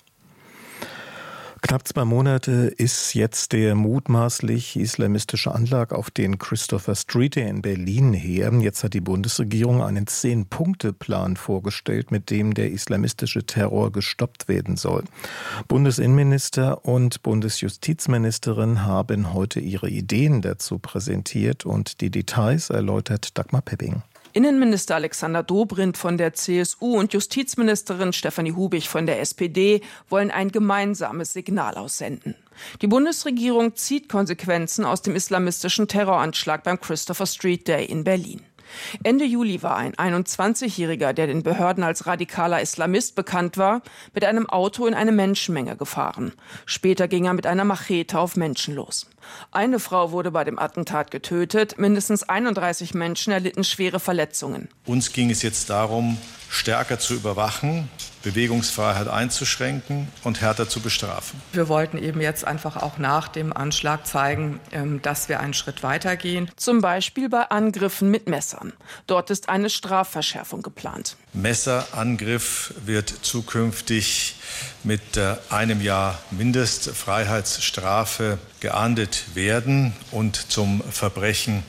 Knapp 2 Monate ist jetzt der mutmaßlich islamistische Anschlag auf den Christopher Street Day in Berlin her. Jetzt hat die Bundesregierung einen 10-Punkte-Plan vorgestellt, mit dem der islamistische Terror gestoppt werden soll. Bundesinnenminister und Bundesjustizministerin haben heute ihre Ideen dazu präsentiert, und die Details erläutert Dagmar Pepping. Innenminister Alexander Dobrindt von der CSU und Justizministerin Stefanie Hubig von der SPD wollen ein gemeinsames Signal aussenden. Die Bundesregierung zieht Konsequenzen aus dem islamistischen Terroranschlag beim Christopher Street Day in Berlin. Ende Juli war ein 21-Jähriger, der den Behörden als radikaler Islamist bekannt war, mit einem Auto in eine Menschenmenge gefahren. Später ging er mit einer Machete auf Menschen los. Eine Frau wurde bei dem Attentat getötet, mindestens 31 Menschen erlitten schwere Verletzungen. Uns ging es jetzt darum, stärker zu überwachen, Bewegungsfreiheit einzuschränken und härter zu bestrafen. Wir wollten eben jetzt einfach auch nach dem Anschlag zeigen, dass wir einen Schritt weiter gehen. Zum Beispiel bei Angriffen mit Messern. Dort ist eine Strafverschärfung geplant. Messerangriff wird zukünftig mit 1 Jahr Mindestfreiheitsstrafe geahndet werden und zum Verbrechen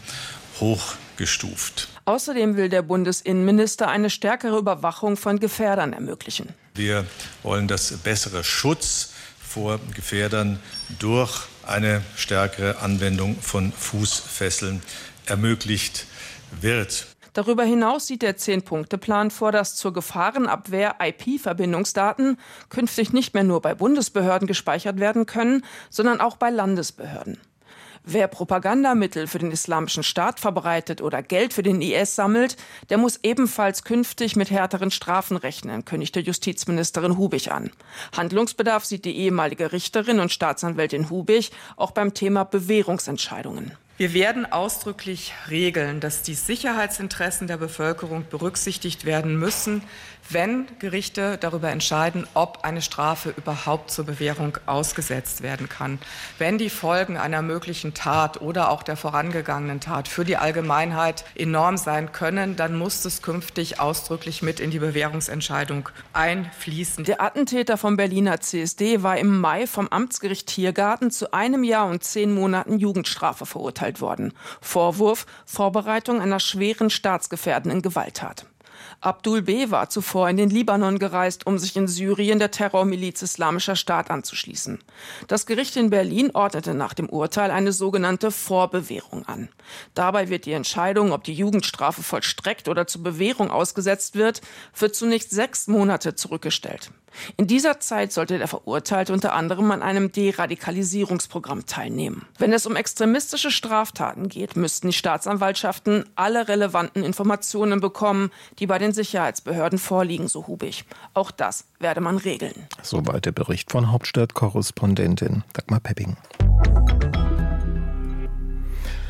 hochgestuft. Außerdem will der Bundesinnenminister eine stärkere Überwachung von Gefährdern ermöglichen. Wir wollen, dass bessere Schutz vor Gefährdern durch eine stärkere Anwendung von Fußfesseln ermöglicht wird. Darüber hinaus sieht der 10-Punkte-Plan vor, dass zur Gefahrenabwehr IP-Verbindungsdaten künftig nicht mehr nur bei Bundesbehörden gespeichert werden können, sondern auch bei Landesbehörden. Wer Propagandamittel für den Islamischen Staat verbreitet oder Geld für den IS sammelt, der muss ebenfalls künftig mit härteren Strafen rechnen, kündigte Justizministerin Hubig an. Handlungsbedarf sieht die ehemalige Richterin und Staatsanwältin Hubig auch beim Thema Bewährungsentscheidungen. Wir werden ausdrücklich regeln, dass die Sicherheitsinteressen der Bevölkerung berücksichtigt werden müssen, wenn Gerichte darüber entscheiden, ob eine Strafe überhaupt zur Bewährung ausgesetzt werden kann. Wenn die Folgen einer möglichen Tat oder auch der vorangegangenen Tat für die Allgemeinheit enorm sein können, dann muss es künftig ausdrücklich mit in die Bewährungsentscheidung einfließen. Der Attentäter vom Berliner CSD war im Mai vom Amtsgericht Tiergarten zu 1 Jahr und 10 Monaten Jugendstrafe verurteilt worden. Vorwurf: Vorbereitung einer schweren staatsgefährdenden Gewalttat. Abdul B. war zuvor in den Libanon gereist, um sich in Syrien der Terrormiliz Islamischer Staat anzuschließen. Das Gericht in Berlin ordnete nach dem Urteil eine sogenannte Vorbewährung an. Dabei wird die Entscheidung, ob die Jugendstrafe vollstreckt oder zur Bewährung ausgesetzt wird, für zunächst 6 Monate zurückgestellt. In dieser Zeit sollte der Verurteilte unter anderem an einem Deradikalisierungsprogramm teilnehmen. Wenn es um extremistische Straftaten geht, müssten die Staatsanwaltschaften alle relevanten Informationen bekommen, die bei den Sicherheitsbehörden vorliegen, so Hubig. Auch das werde man regeln. Soweit der Bericht von Hauptstadtkorrespondentin Dagmar Pepping.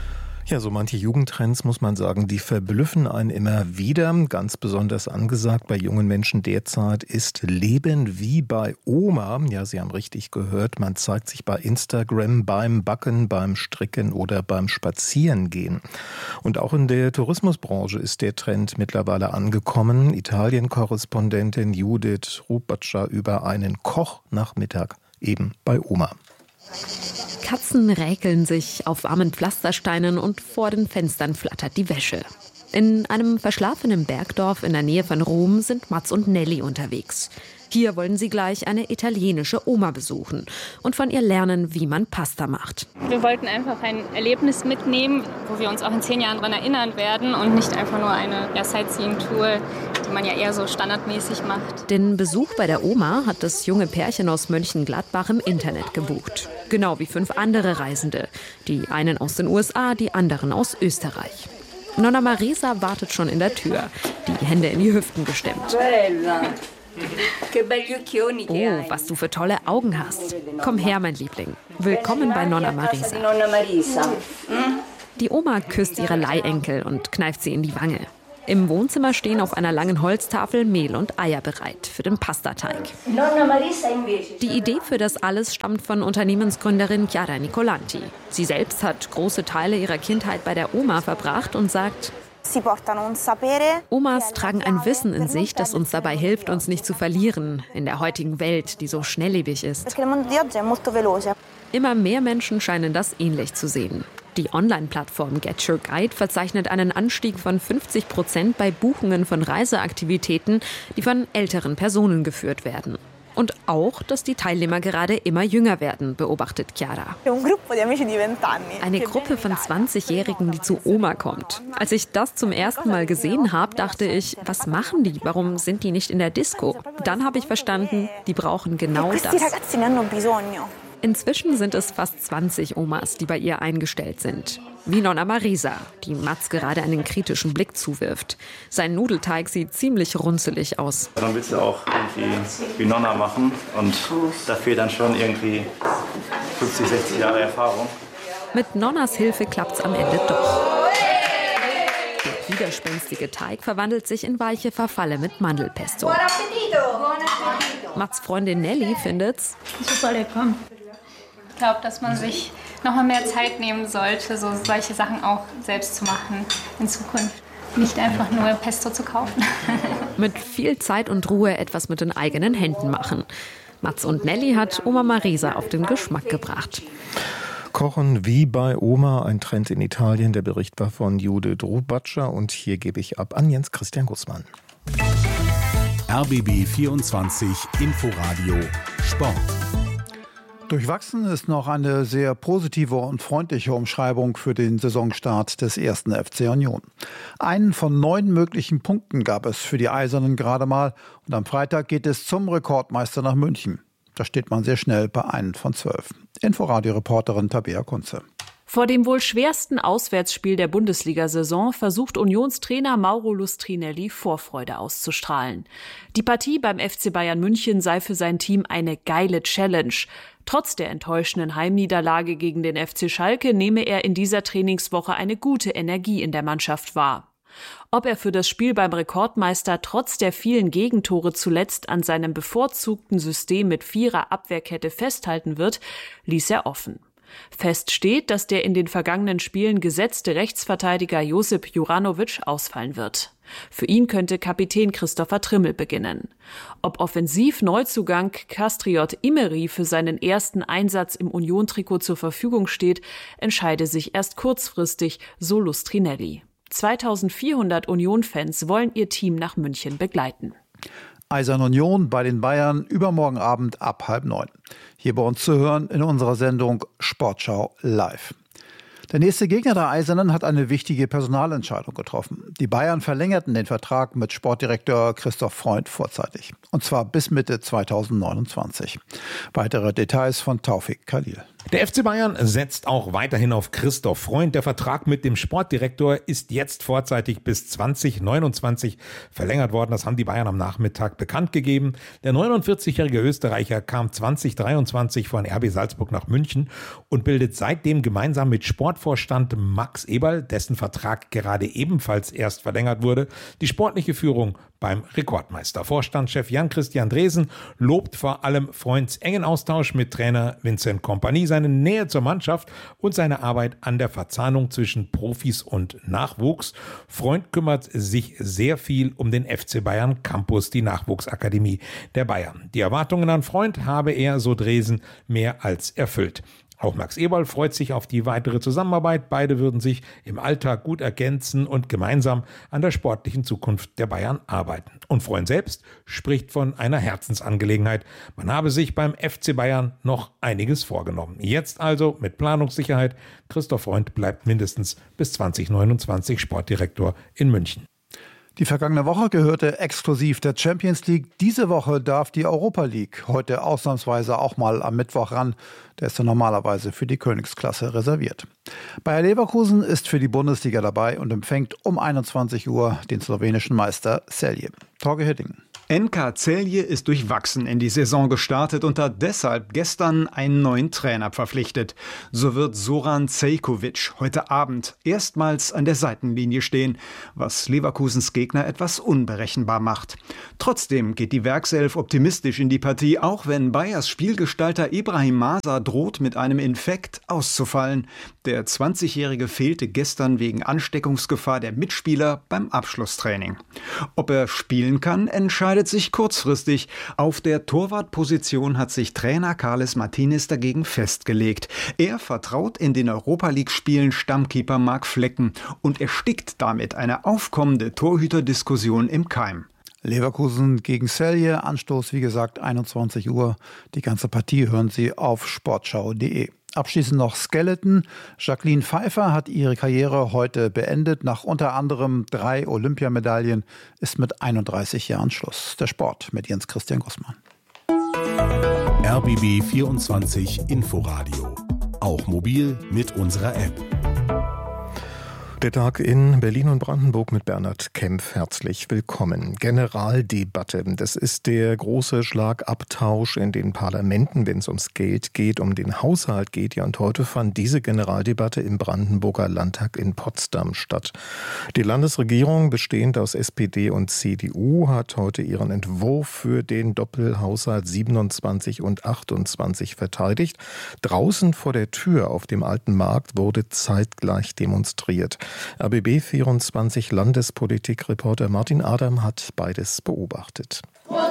Ja, so manche Jugendtrends, muss man sagen, die verblüffen einen immer wieder. Ganz besonders angesagt bei jungen Menschen derzeit ist Leben wie bei Oma. Ja, Sie haben richtig gehört, man zeigt sich bei Instagram beim Backen, beim Stricken oder beim Spazierengehen. Und auch in der Tourismusbranche ist der Trend mittlerweile angekommen. Italien-Korrespondentin Judith Rubatscher über einen Kochnachmittag eben bei Oma. Katzen räkeln sich auf warmen Pflastersteinen und vor den Fenstern flattert die Wäsche. In einem verschlafenen Bergdorf in der Nähe von Rom sind Mats und Nelly unterwegs. Hier wollen sie gleich eine italienische Oma besuchen und von ihr lernen, wie man Pasta macht. Wir wollten einfach ein Erlebnis mitnehmen, wo wir uns auch in 10 Jahren daran erinnern werden und nicht einfach nur eine Sightseeing-Tour, die man ja eher so standardmäßig macht. Den Besuch bei der Oma hat das junge Pärchen aus Mönchengladbach im Internet gebucht. Genau wie 5 andere Reisende. Die einen aus den USA, die anderen aus Österreich. Nonna Marisa wartet schon in der Tür, die Hände in die Hüften gestemmt. Oh, was du für tolle Augen hast. Komm her, mein Liebling. Willkommen bei Nonna Marisa. Die Oma küsst ihre Leihenkel und kneift sie in die Wange. Im Wohnzimmer stehen auf einer langen Holztafel Mehl und Eier bereit für den Pastateig. Die Idee für das alles stammt von Unternehmensgründerin Chiara Nicolanti. Sie selbst hat große Teile ihrer Kindheit bei der Oma verbracht und sagt: Omas tragen ein Wissen in sich, das uns dabei hilft, uns nicht zu verlieren in der heutigen Welt, die so schnelllebig ist. Immer mehr Menschen scheinen das ähnlich zu sehen. Die Online-Plattform Get Your Guide verzeichnet einen Anstieg von 50% bei Buchungen von Reiseaktivitäten, die von älteren Personen geführt werden. Und auch, dass die Teilnehmer gerade immer jünger werden, beobachtet Chiara. Eine Gruppe von 20-Jährigen, die zu Oma kommt. Als ich das zum ersten Mal gesehen habe, dachte ich, was machen die? Warum sind die nicht in der Disco? Dann habe ich verstanden, die brauchen genau das. Inzwischen sind es fast 20 Omas, die bei ihr eingestellt sind. Wie Nonna Marisa, die Mats gerade einen kritischen Blick zuwirft. Sein Nudelteig sieht ziemlich runzelig aus. Dann willst du auch irgendwie wie Nonna machen und da fehlt dann schon irgendwie 50, 60 Jahre Erfahrung. Mit Nonnas Hilfe klappt's am Ende doch. Der widerspenstige Teig verwandelt sich in weiche Farfalle mit Mandelpesto. Mats Freundin Nelly findet's super lecker. Ich glaube, dass man sich noch mal mehr Zeit nehmen sollte, solche Sachen auch selbst zu machen in Zukunft. Nicht einfach nur Pesto zu kaufen. Mit viel Zeit und Ruhe etwas mit den eigenen Händen machen. Mats und Nelly hat Oma Marisa auf den Geschmack gebracht. Kochen wie bei Oma, ein Trend in Italien. Der Bericht war von Judith Rubatscher und hier gebe ich ab an Jens Christian Gussmann. RBB 24 Inforadio Sport. Durchwachsen ist noch eine sehr positive und freundliche Umschreibung für den Saisonstart des 1. FC Union. Einen von 9 möglichen Punkten gab es für die Eisernen gerade mal. Und am Freitag geht es zum Rekordmeister nach München. Da steht man sehr schnell bei 1 von 12. Inforadio-Reporterin Tabea Kunze. Vor dem wohl schwersten Auswärtsspiel der Bundesliga-Saison versucht Unionstrainer Mauro Lustrinelli Vorfreude auszustrahlen. Die Partie beim FC Bayern München sei für sein Team eine geile Challenge. Trotz der enttäuschenden Heimniederlage gegen den FC Schalke nehme er in dieser Trainingswoche eine gute Energie in der Mannschaft wahr. Ob er für das Spiel beim Rekordmeister trotz der vielen Gegentore zuletzt an seinem bevorzugten System mit 4er-Abwehrkette festhalten wird, ließ er offen. Fest steht, dass der in den vergangenen Spielen gesetzte Rechtsverteidiger Josip Juranovic ausfallen wird. Für ihn könnte Kapitän Christopher Trimmel beginnen. Ob Offensiv-Neuzugang Kastriot Imeri für seinen ersten Einsatz im Union-Trikot zur Verfügung steht, entscheide sich erst kurzfristig, so Lustrinelli. 2400 Union-Fans wollen ihr Team nach München begleiten. Eisern Union bei den Bayern übermorgen Abend ab 8:30. Hier bei uns zu hören in unserer Sendung Sportschau live. Der nächste Gegner der Eisernen hat eine wichtige Personalentscheidung getroffen. Die Bayern verlängerten den Vertrag mit Sportdirektor Christoph Freund vorzeitig. Und zwar bis Mitte 2029. Weitere Details von Taufik Khalil. Der FC Bayern setzt auch weiterhin auf Christoph Freund. Der Vertrag mit dem Sportdirektor ist jetzt vorzeitig bis 2029 verlängert worden. Das haben die Bayern am Nachmittag bekannt gegeben. Der 49-jährige Österreicher kam 2023 von RB Salzburg nach München und bildet seitdem gemeinsam mit Sportvorstand Max Eberl, dessen Vertrag gerade ebenfalls erst verlängert wurde, die sportliche Führung beim Rekordmeister. Vorstandschef Jan-Christian Dresen lobt vor allem Freunds engen Austausch mit Trainer Vincent Kompany, seine Nähe zur Mannschaft und seine Arbeit an der Verzahnung zwischen Profis und Nachwuchs. Freund kümmert sich sehr viel um den FC Bayern Campus, die Nachwuchsakademie der Bayern. Die Erwartungen an Freund habe er, so Dresen, mehr als erfüllt. Auch Max Eberl freut sich auf die weitere Zusammenarbeit. Beide würden sich im Alltag gut ergänzen und gemeinsam an der sportlichen Zukunft der Bayern arbeiten. Und Freund selbst spricht von einer Herzensangelegenheit. Man habe sich beim FC Bayern noch einiges vorgenommen. Jetzt also mit Planungssicherheit. Christoph Freund bleibt mindestens bis 2029 Sportdirektor in München. Die vergangene Woche gehörte exklusiv der Champions League. Diese Woche darf die Europa League heute ausnahmsweise auch mal am Mittwoch ran. Der ist ja normalerweise für die Königsklasse reserviert. Bayer Leverkusen ist für die Bundesliga dabei und empfängt um 21 Uhr den slowenischen Meister Celje. Torge Hiddingen. NK Celje ist durchwachsen in die Saison gestartet und hat deshalb gestern einen neuen Trainer verpflichtet. So wird Zoran Cejkovic heute Abend erstmals an der Seitenlinie stehen, was Leverkusens Gegner etwas unberechenbar macht. Trotzdem geht die Werkself optimistisch in die Partie, auch wenn Bayers Spielgestalter Ibrahim Masa droht, mit einem Infekt auszufallen. Der 20-Jährige fehlte gestern wegen Ansteckungsgefahr der Mitspieler beim Abschlusstraining. Ob er spielen kann, entscheidet sich kurzfristig. Auf der Torwartposition hat sich Trainer Carles Martinez dagegen festgelegt. Er vertraut in den Europa-League-Spielen Stammkeeper Marc Flecken und erstickt damit eine aufkommende Torhüterdiskussion im Keim. Leverkusen gegen Celje, Anstoß wie gesagt 21 Uhr. Die ganze Partie hören Sie auf sportschau.de. Abschließend noch Skeleton. Jacqueline Pfeiffer hat ihre Karriere heute beendet. Nach unter anderem 3 Olympiamedaillen ist mit 31 Jahren Schluss. Der Sport mit Jens Christian Gussmann. RBB 24 Inforadio. Auch mobil mit unserer App. Der Tag in Berlin und Brandenburg mit Bernhard Kempf. Herzlich willkommen. Generaldebatte. Das ist der große Schlagabtausch in den Parlamenten, wenn es ums Geld geht, um den Haushalt geht. Ja, und heute fand diese Generaldebatte im Brandenburger Landtag in Potsdam statt. Die Landesregierung, bestehend aus SPD und CDU, hat heute ihren Entwurf für den Doppelhaushalt 27 und 28 verteidigt. Draußen vor der Tür auf dem Alten Markt wurde zeitgleich demonstriert. RBB 24 Landespolitik-Reporter Martin Adam hat beides beobachtet.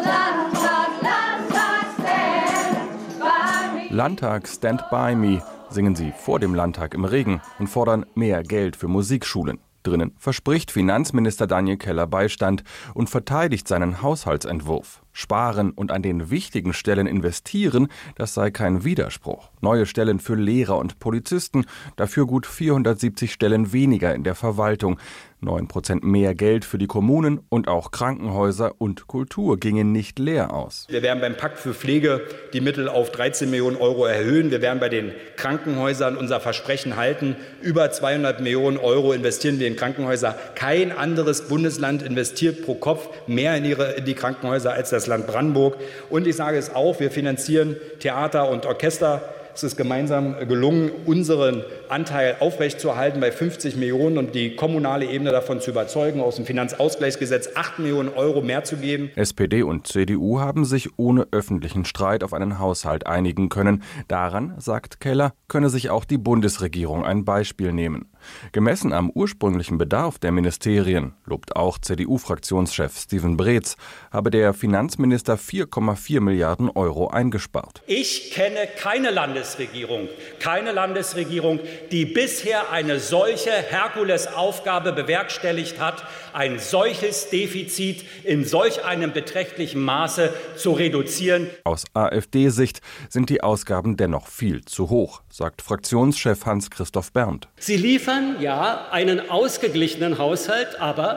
Landtag Stand By Me singen sie vor dem Landtag im Regen und fordern mehr Geld für Musikschulen. Drinnen verspricht Finanzminister Daniel Keller Beistand und verteidigt seinen Haushaltsentwurf. Sparen und an den wichtigen Stellen investieren, das sei kein Widerspruch. Neue Stellen für Lehrer und Polizisten, dafür gut 470 Stellen weniger in der Verwaltung. 9% mehr Geld für die Kommunen und auch Krankenhäuser und Kultur gingen nicht leer aus. Wir werden beim Pakt für Pflege die Mittel auf 13 Millionen Euro erhöhen. Wir werden bei den Krankenhäusern unser Versprechen halten. Über 200 Millionen Euro investieren wir in Krankenhäuser. Kein anderes Bundesland investiert pro Kopf mehr in die Krankenhäuser als das Land Brandenburg. Und ich sage es auch, wir finanzieren Theater und Orchester. Es ist gemeinsam gelungen, unseren Anteil aufrechtzuerhalten bei 50 Millionen und die kommunale Ebene davon zu überzeugen, aus dem Finanzausgleichsgesetz 8 Millionen Euro mehr zu geben. SPD und CDU haben sich ohne öffentlichen Streit auf einen Haushalt einigen können. Daran, sagt Keller, könne sich auch die Bundesregierung ein Beispiel nehmen. Gemessen am ursprünglichen Bedarf der Ministerien, lobt auch CDU-Fraktionschef Steven Breetz, habe der Finanzminister 4,4 Milliarden Euro eingespart. Ich kenne keine Landesregierung, die bisher eine solche Herkulesaufgabe bewerkstelligt hat, ein solches Defizit in solch einem beträchtlichen Maße zu reduzieren. Aus AfD-Sicht sind die Ausgaben dennoch viel zu hoch, sagt Fraktionschef Hans-Christoph Berndt. Sie liefern ja einen ausgeglichenen Haushalt, aber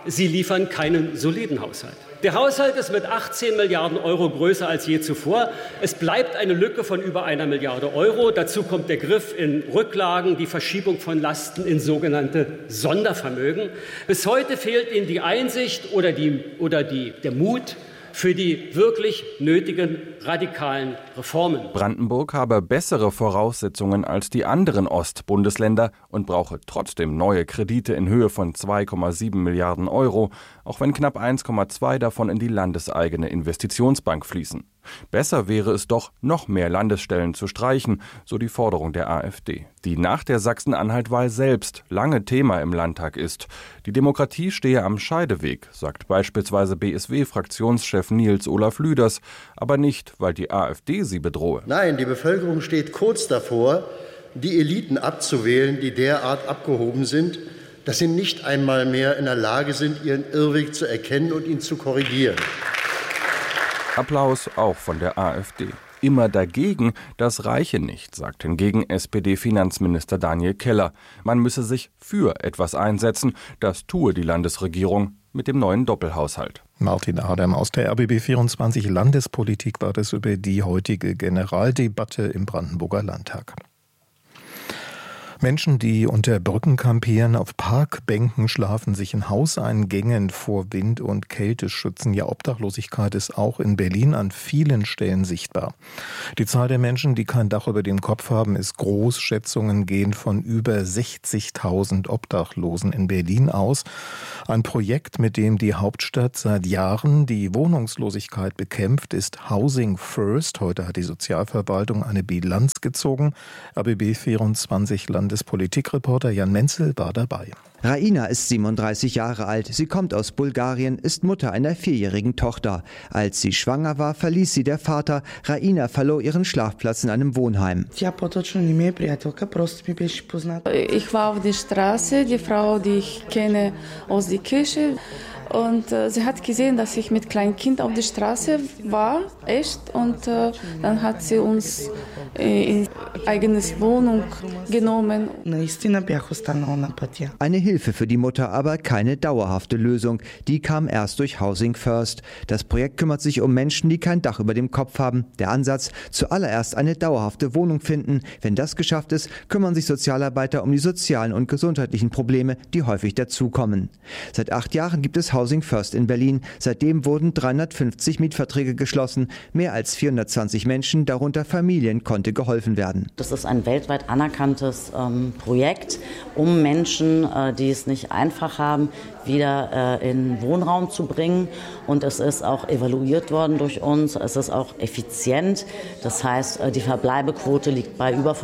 Sie liefern keinen soliden Haushalt. Der Haushalt ist mit 18 Milliarden Euro größer als je zuvor. Es bleibt eine Lücke von über 1 Milliarde Euro. Dazu kommt der Griff in Rücklagen, die Verschiebung von Lasten in sogenannte Sondervermögen. Bis heute fehlt Ihnen die Einsicht oder der Mut für die wirklich nötigen radikalen Reformen. Brandenburg habe bessere Voraussetzungen als die anderen Ostbundesländer und brauche trotzdem neue Kredite in Höhe von 2,7 Milliarden Euro, auch wenn knapp 1,2 davon in die landeseigene Investitionsbank fließen. Besser wäre es doch, noch mehr Landesstellen zu streichen, so die Forderung der AfD, die nach der Sachsen-Anhalt-Wahl selbst lange Thema im Landtag ist. Die Demokratie stehe am Scheideweg, sagt beispielsweise BSW-Fraktionschef Nils Olaf Lüders, aber nicht, weil die AfD sie bedrohe. Nein, die Bevölkerung steht kurz davor, die Eliten abzuwählen, die derart abgehoben sind, dass sie nicht einmal mehr in der Lage sind, ihren Irrweg zu erkennen und ihn zu korrigieren. Applaus auch von der AfD. Immer dagegen, das reiche nicht, sagt hingegen SPD-Finanzminister Daniel Keller. Man müsse sich für etwas einsetzen, das tue die Landesregierung mit dem neuen Doppelhaushalt. Martin Adam aus der RBB24 Landespolitik war das über die heutige Generaldebatte im Brandenburger Landtag. Menschen, die unter Brücken kampieren, auf Parkbänken schlafen, sich in Hauseingängen vor Wind und Kälte schützen. Ja, Obdachlosigkeit ist auch in Berlin an vielen Stellen sichtbar. Die Zahl der Menschen, die kein Dach über dem Kopf haben, ist groß. Schätzungen gehen von über 60.000 Obdachlosen in Berlin aus. Ein Projekt, mit dem die Hauptstadt seit Jahren die Wohnungslosigkeit bekämpft, ist Housing First. Heute hat die Sozialverwaltung eine Bilanz gezogen. RBB24 Landespolitikreporter Jan Menzel war dabei. Raina ist 37 Jahre alt. Sie kommt aus Bulgarien, ist Mutter einer 4-jährigen Tochter. Als sie schwanger war, verließ sie der Vater. Raina verlor ihren Schlafplatz in einem Wohnheim. Ich war auf der Straße, die Frau, die ich kenne aus der Kirche. Und sie hat gesehen, dass ich mit kleinem Kind auf der Straße war, echt. Und dann hat sie uns in eigenes Wohnung genommen. Eine Hilfe für die Mutter, aber keine dauerhafte Lösung. Die kam erst durch Housing First. Das Projekt kümmert sich um Menschen, die kein Dach über dem Kopf haben. Der Ansatz, zuallererst eine dauerhafte Wohnung finden. Wenn das geschafft ist, kümmern sich Sozialarbeiter um die sozialen und gesundheitlichen Probleme, die häufig dazukommen. Seit 8 Jahren gibt es Housing First in Berlin. Seitdem wurden 350 Mietverträge geschlossen. Mehr als 420 Menschen, darunter Familien, konnte geholfen werden. Das ist ein weltweit anerkanntes Projekt, um Menschen, die es nicht einfach haben, wieder in Wohnraum zu bringen. Und es ist auch evaluiert worden durch uns. Es ist auch effizient. Das heißt, die Verbleibequote liegt bei über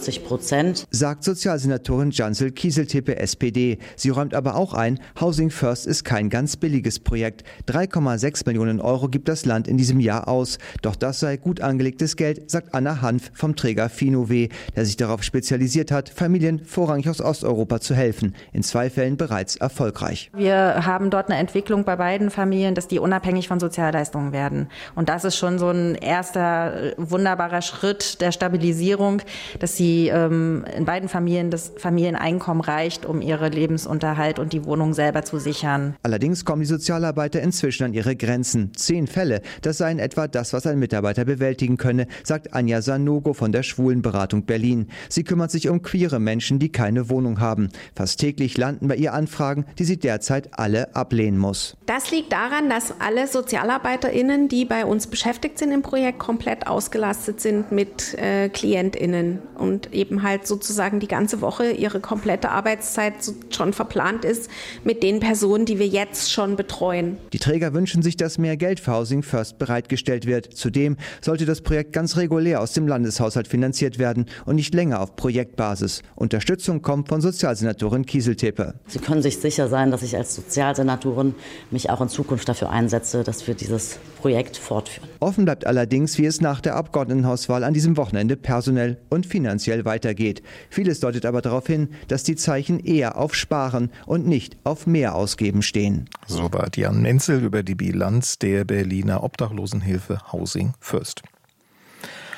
95%. Sagt Sozialsenatorin Jansel Kieseltippe, SPD. Sie räumt aber auch ein, Housing First ist kein ganz billiges Projekt. 3,6 Millionen Euro gibt das Land in diesem Jahr aus. Doch das sei gut angelegtes Geld, sagt Anna Hanf vom Träger Finowe, der sich darauf spezialisiert hat, Familien vorrangig aus Osteuropa zu helfen. In 2 Fällen bereits erfolgreich. Wir haben dort eine Entwicklung bei beiden Familien, dass die unabhängig von Sozialleistungen werden. Und das ist schon so ein erster wunderbarer Schritt der Stabilisierung, dass sie in beiden Familien das Familieneinkommen reicht, um ihre Lebensunterhalt und die Wohnung selber zu sichern. Allerdings kommen die Sozialarbeiter inzwischen an ihre Grenzen. 10 Fälle, das seien etwa das, was ein Mitarbeiter bewältigen könne, sagt Anja Sanogo von der Schwulenberatung Berlin. Sie kümmert sich um queere Menschen, die keine Wohnung haben. Fast täglich landen bei ihr Anfragen, die sie derzeit alle ablehnen muss. Das liegt daran, dass alle SozialarbeiterInnen, die bei uns beschäftigt sind im Projekt, komplett ausgelastet sind mit KlientInnen und eben halt sozusagen die ganze Woche ihre komplette Arbeitszeit schon verplant ist mit den Personen, die wir jetzt schon betreuen. Die Träger wünschen sich, dass mehr Geld für Housing First bereitgestellt wird. Zudem sollte das Projekt ganz regulär aus dem Landeshaushalt finanziert werden und nicht länger auf Projektbasis. Unterstützung kommt von Sozialsenatorin Kieseltippe. Sie können sich sicher sein, dass ich als Sozialsenatorin mich auch in Zukunft dafür einsetze, dass wir dieses Projekt fortführen. Offen bleibt allerdings, wie es nach der Abgeordnetenhauswahl an diesem Wochenende personell und finanziell weitergeht. Vieles deutet aber darauf hin, dass die Zeichen eher auf Sparen und nicht auf mehr Ausgeben stehen. Soweit Jan Menzel über die Bilanz der Berliner Obdachlosenhilfe Housing First.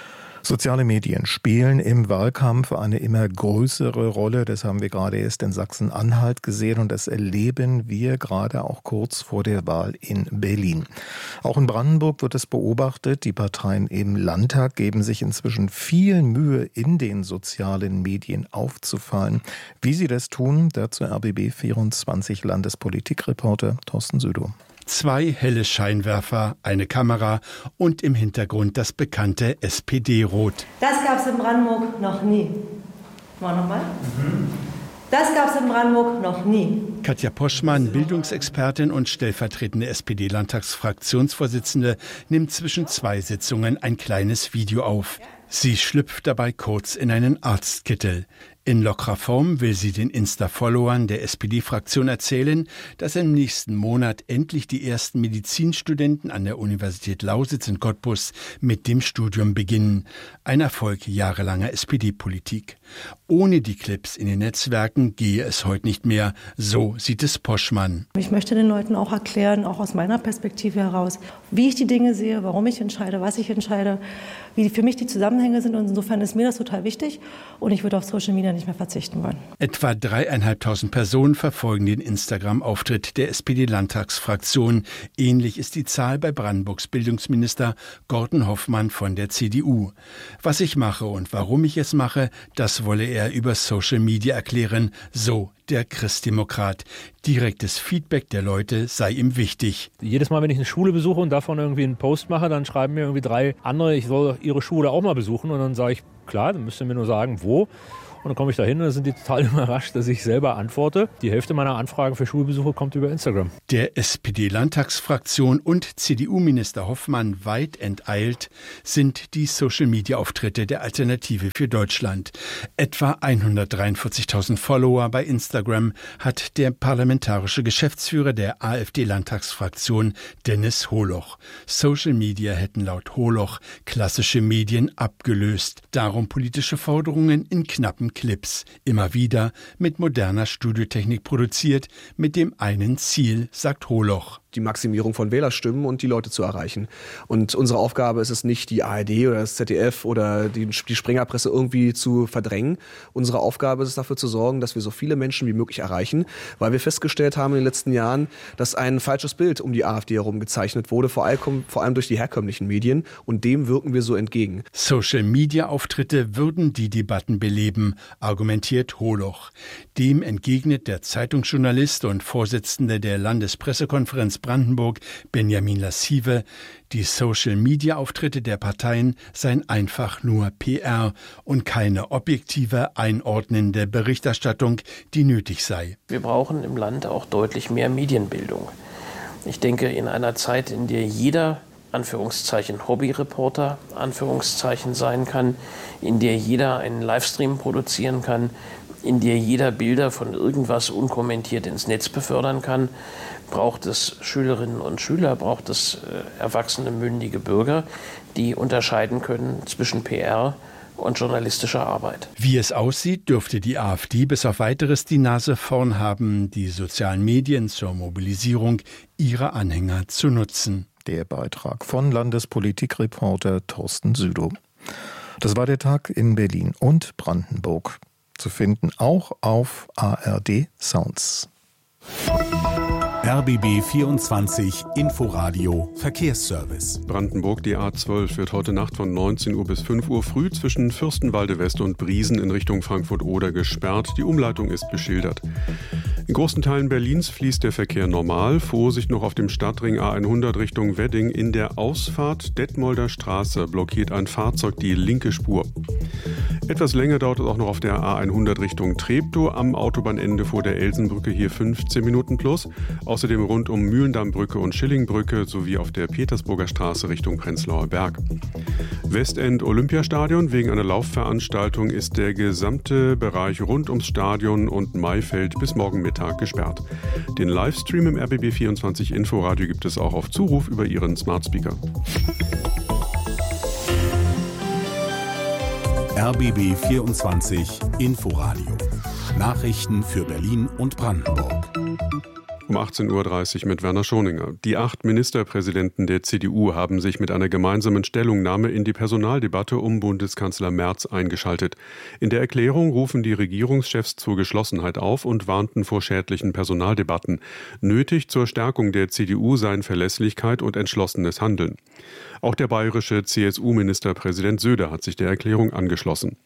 Soziale Medien spielen im Wahlkampf eine immer größere Rolle. Das haben wir gerade erst in Sachsen-Anhalt gesehen und das erleben wir gerade auch kurz vor der Wahl in Berlin. Auch in Brandenburg wird es beobachtet. Die Parteien im Landtag geben sich inzwischen viel Mühe, in den sozialen Medien aufzufallen. Wie sie das tun, dazu RBB24 Landespolitikreporter Thorsten Südow. 2 helle Scheinwerfer, eine Kamera und im Hintergrund das bekannte SPD-Rot. Das gab es in Brandenburg noch nie. Mal nochmal. Das gab es in Brandenburg noch nie. Katja Poschmann, Bildungsexpertin und stellvertretende SPD-Landtagsfraktionsvorsitzende, nimmt zwischen 2 Sitzungen ein kleines Video auf. Sie schlüpft dabei kurz in einen Arztkittel. In lockerer Form will sie den Insta-Followern der SPD-Fraktion erzählen, dass im nächsten Monat endlich die ersten Medizinstudenten an der Universität Lausitz in Cottbus mit dem Studium beginnen. Ein Erfolg jahrelanger SPD-Politik. Ohne die Clips in den Netzwerken gehe es heute nicht mehr. So sieht es Poschmann. Ich möchte den Leuten auch erklären, auch aus meiner Perspektive heraus, wie ich die Dinge sehe, warum ich entscheide, was ich entscheide, wie für mich die Zusammenhänge sind. Und insofern ist mir das total wichtig und ich würde auf Social Media nicht mehr verzichten wollen. Etwa 3.500 Personen verfolgen den Instagram-Auftritt der SPD-Landtagsfraktion. Ähnlich ist die Zahl bei Brandenburgs Bildungsminister Gordon Hoffmann von der CDU. Was ich mache und warum ich es mache, das wolle er über Social Media erklären. So der Christdemokrat. Direktes Feedback der Leute sei ihm wichtig. Jedes Mal, wenn ich eine Schule besuche und davon irgendwie einen Post mache, dann schreiben mir irgendwie 3 andere, ich soll ihre Schule auch mal besuchen. Und dann sage ich, klar, dann müsst ihr mir nur sagen, wo. Und dann komme ich da hin und dann sind die total überrascht, dass ich selber antworte. Die Hälfte meiner Anfragen für Schulbesuche kommt über Instagram. Der SPD-Landtagsfraktion und CDU-Minister Hoffmann weit enteilt sind die Social-Media-Auftritte der Alternative für Deutschland. Etwa 143.000 Follower bei Instagram hat der parlamentarische Geschäftsführer der AfD-Landtagsfraktion Dennis Holoch. Social Media hätten laut Holoch klassische Medien abgelöst. Darum politische Forderungen in knappen Clips, immer wieder mit moderner Studiotechnik produziert, mit dem einen Ziel, sagt Holoch. Die Maximierung von Wählerstimmen und die Leute zu erreichen. Und unsere Aufgabe ist es nicht, die ARD oder das ZDF oder die Springerpresse irgendwie zu verdrängen. Unsere Aufgabe ist es, dafür zu sorgen, dass wir so viele Menschen wie möglich erreichen, weil wir festgestellt haben in den letzten Jahren, dass ein falsches Bild um die AfD herum gezeichnet wurde, vor allem durch die herkömmlichen Medien, und dem wirken wir so entgegen. Social-Media-Auftritte würden die Debatten beleben, argumentiert Holoch. Dem entgegnet der Zeitungsjournalist und Vorsitzende der Landespressekonferenz Brandenburg, Benjamin Lassive, die Social-Media-Auftritte der Parteien seien einfach nur PR und keine objektive, einordnende Berichterstattung, die nötig sei. Wir brauchen im Land auch deutlich mehr Medienbildung. Ich denke, in einer Zeit, in der jeder Anführungszeichen Hobbyreporter Anführungszeichen sein kann, in der jeder einen Livestream produzieren kann, in der jeder Bilder von irgendwas unkommentiert ins Netz befördern kann, braucht es Schülerinnen und Schüler, braucht es erwachsene, mündige Bürger, die unterscheiden können zwischen PR und journalistischer Arbeit. Wie es aussieht, dürfte die AfD bis auf Weiteres die Nase vorn haben, die sozialen Medien zur Mobilisierung ihrer Anhänger zu nutzen. Der Beitrag von Landespolitikreporter Thorsten Südow. Das war der Tag in Berlin und Brandenburg. Zu finden auch auf ARD Sounds. RBB 24 Inforadio Verkehrsservice. Brandenburg, die A12 wird heute Nacht von 19 Uhr bis 5 Uhr früh zwischen Fürstenwalde West und Briesen in Richtung Frankfurt-Oder gesperrt. Die Umleitung ist beschildert. In großen Teilen Berlins fließt der Verkehr normal. Vorsicht noch auf dem Stadtring A100 Richtung Wedding. In der Ausfahrt Detmolder Straße blockiert ein Fahrzeug die linke Spur. Etwas länger dauert es auch noch auf der A100 Richtung Treptow am Autobahnende vor der Elsenbrücke, hier 15 Minuten plus. Außerdem rund um Mühlendammbrücke und Schillingbrücke sowie auf der Petersburger Straße Richtung Prenzlauer Berg. Westend Olympiastadion. Wegen einer Laufveranstaltung ist der gesamte Bereich rund ums Stadion und Maifeld bis morgen Mittag gesperrt. Den Livestream im RBB24 Inforadio gibt es auch auf Zuruf über Ihren Smart Speaker. RBB 24 Inforadio. Nachrichten für Berlin und Brandenburg. Um 18.30 Uhr mit Werner Schoninger. Die 8 Ministerpräsidenten der CDU haben sich mit einer gemeinsamen Stellungnahme in die Personaldebatte um Bundeskanzler Merz eingeschaltet. In der Erklärung rufen die Regierungschefs zur Geschlossenheit auf und warnten vor schädlichen Personaldebatten. Nötig zur Stärkung der CDU seien Verlässlichkeit und entschlossenes Handeln. Auch der bayerische CSU-Ministerpräsident Söder hat sich der Erklärung angeschlossen.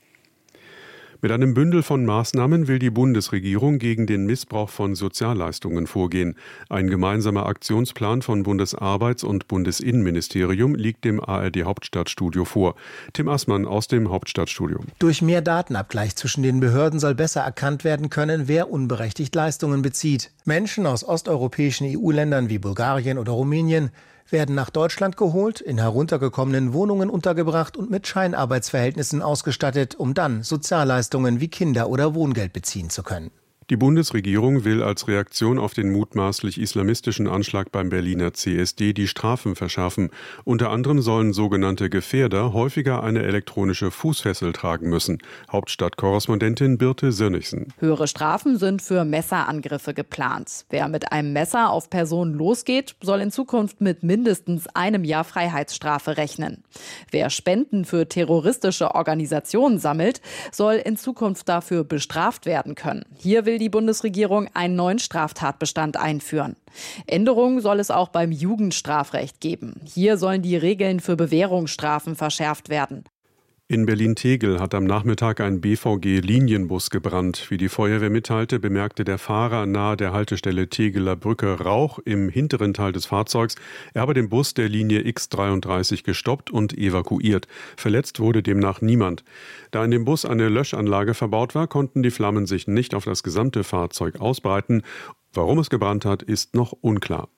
Mit einem Bündel von Maßnahmen will die Bundesregierung gegen den Missbrauch von Sozialleistungen vorgehen. Ein gemeinsamer Aktionsplan von Bundesarbeits- und Bundesinnenministerium liegt dem ARD-Hauptstadtstudio vor. Tim Assmann aus dem Hauptstadtstudio. Durch mehr Datenabgleich zwischen den Behörden soll besser erkannt werden können, wer unberechtigt Leistungen bezieht. Menschen aus osteuropäischen EU-Ländern wie Bulgarien oder Rumänien werden nach Deutschland geholt, in heruntergekommenen Wohnungen untergebracht und mit Scheinarbeitsverhältnissen ausgestattet, um dann Sozialleistungen wie Kinder- oder Wohngeld beziehen zu können. Die Bundesregierung will als Reaktion auf den mutmaßlich islamistischen Anschlag beim Berliner CSD die Strafen verschärfen. Unter anderem sollen sogenannte Gefährder häufiger eine elektronische Fußfessel tragen müssen. Hauptstadtkorrespondentin Birte Sönnigsen. Höhere Strafen sind für Messerangriffe geplant. Wer mit einem Messer auf Personen losgeht, soll in Zukunft mit mindestens 1 Jahr Freiheitsstrafe rechnen. Wer Spenden für terroristische Organisationen sammelt, soll in Zukunft dafür bestraft werden können. Hier will die Bundesregierung einen neuen Straftatbestand einführen. Änderungen soll es auch beim Jugendstrafrecht geben. Hier sollen die Regeln für Bewährungsstrafen verschärft werden. In Berlin-Tegel hat am Nachmittag ein BVG-Linienbus gebrannt. Wie die Feuerwehr mitteilte, bemerkte der Fahrer nahe der Haltestelle Tegeler Brücke Rauch im hinteren Teil des Fahrzeugs. Er habe den Bus der Linie X33 gestoppt und evakuiert. Verletzt wurde demnach niemand. Da in dem Bus eine Löschanlage verbaut war, konnten die Flammen sich nicht auf das gesamte Fahrzeug ausbreiten. Warum es gebrannt hat, ist noch unklar.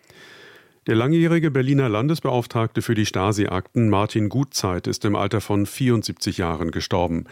Der langjährige Berliner Landesbeauftragte für die Stasi-Akten Martin Gutzeit ist im Alter von 74 Jahren gestorben.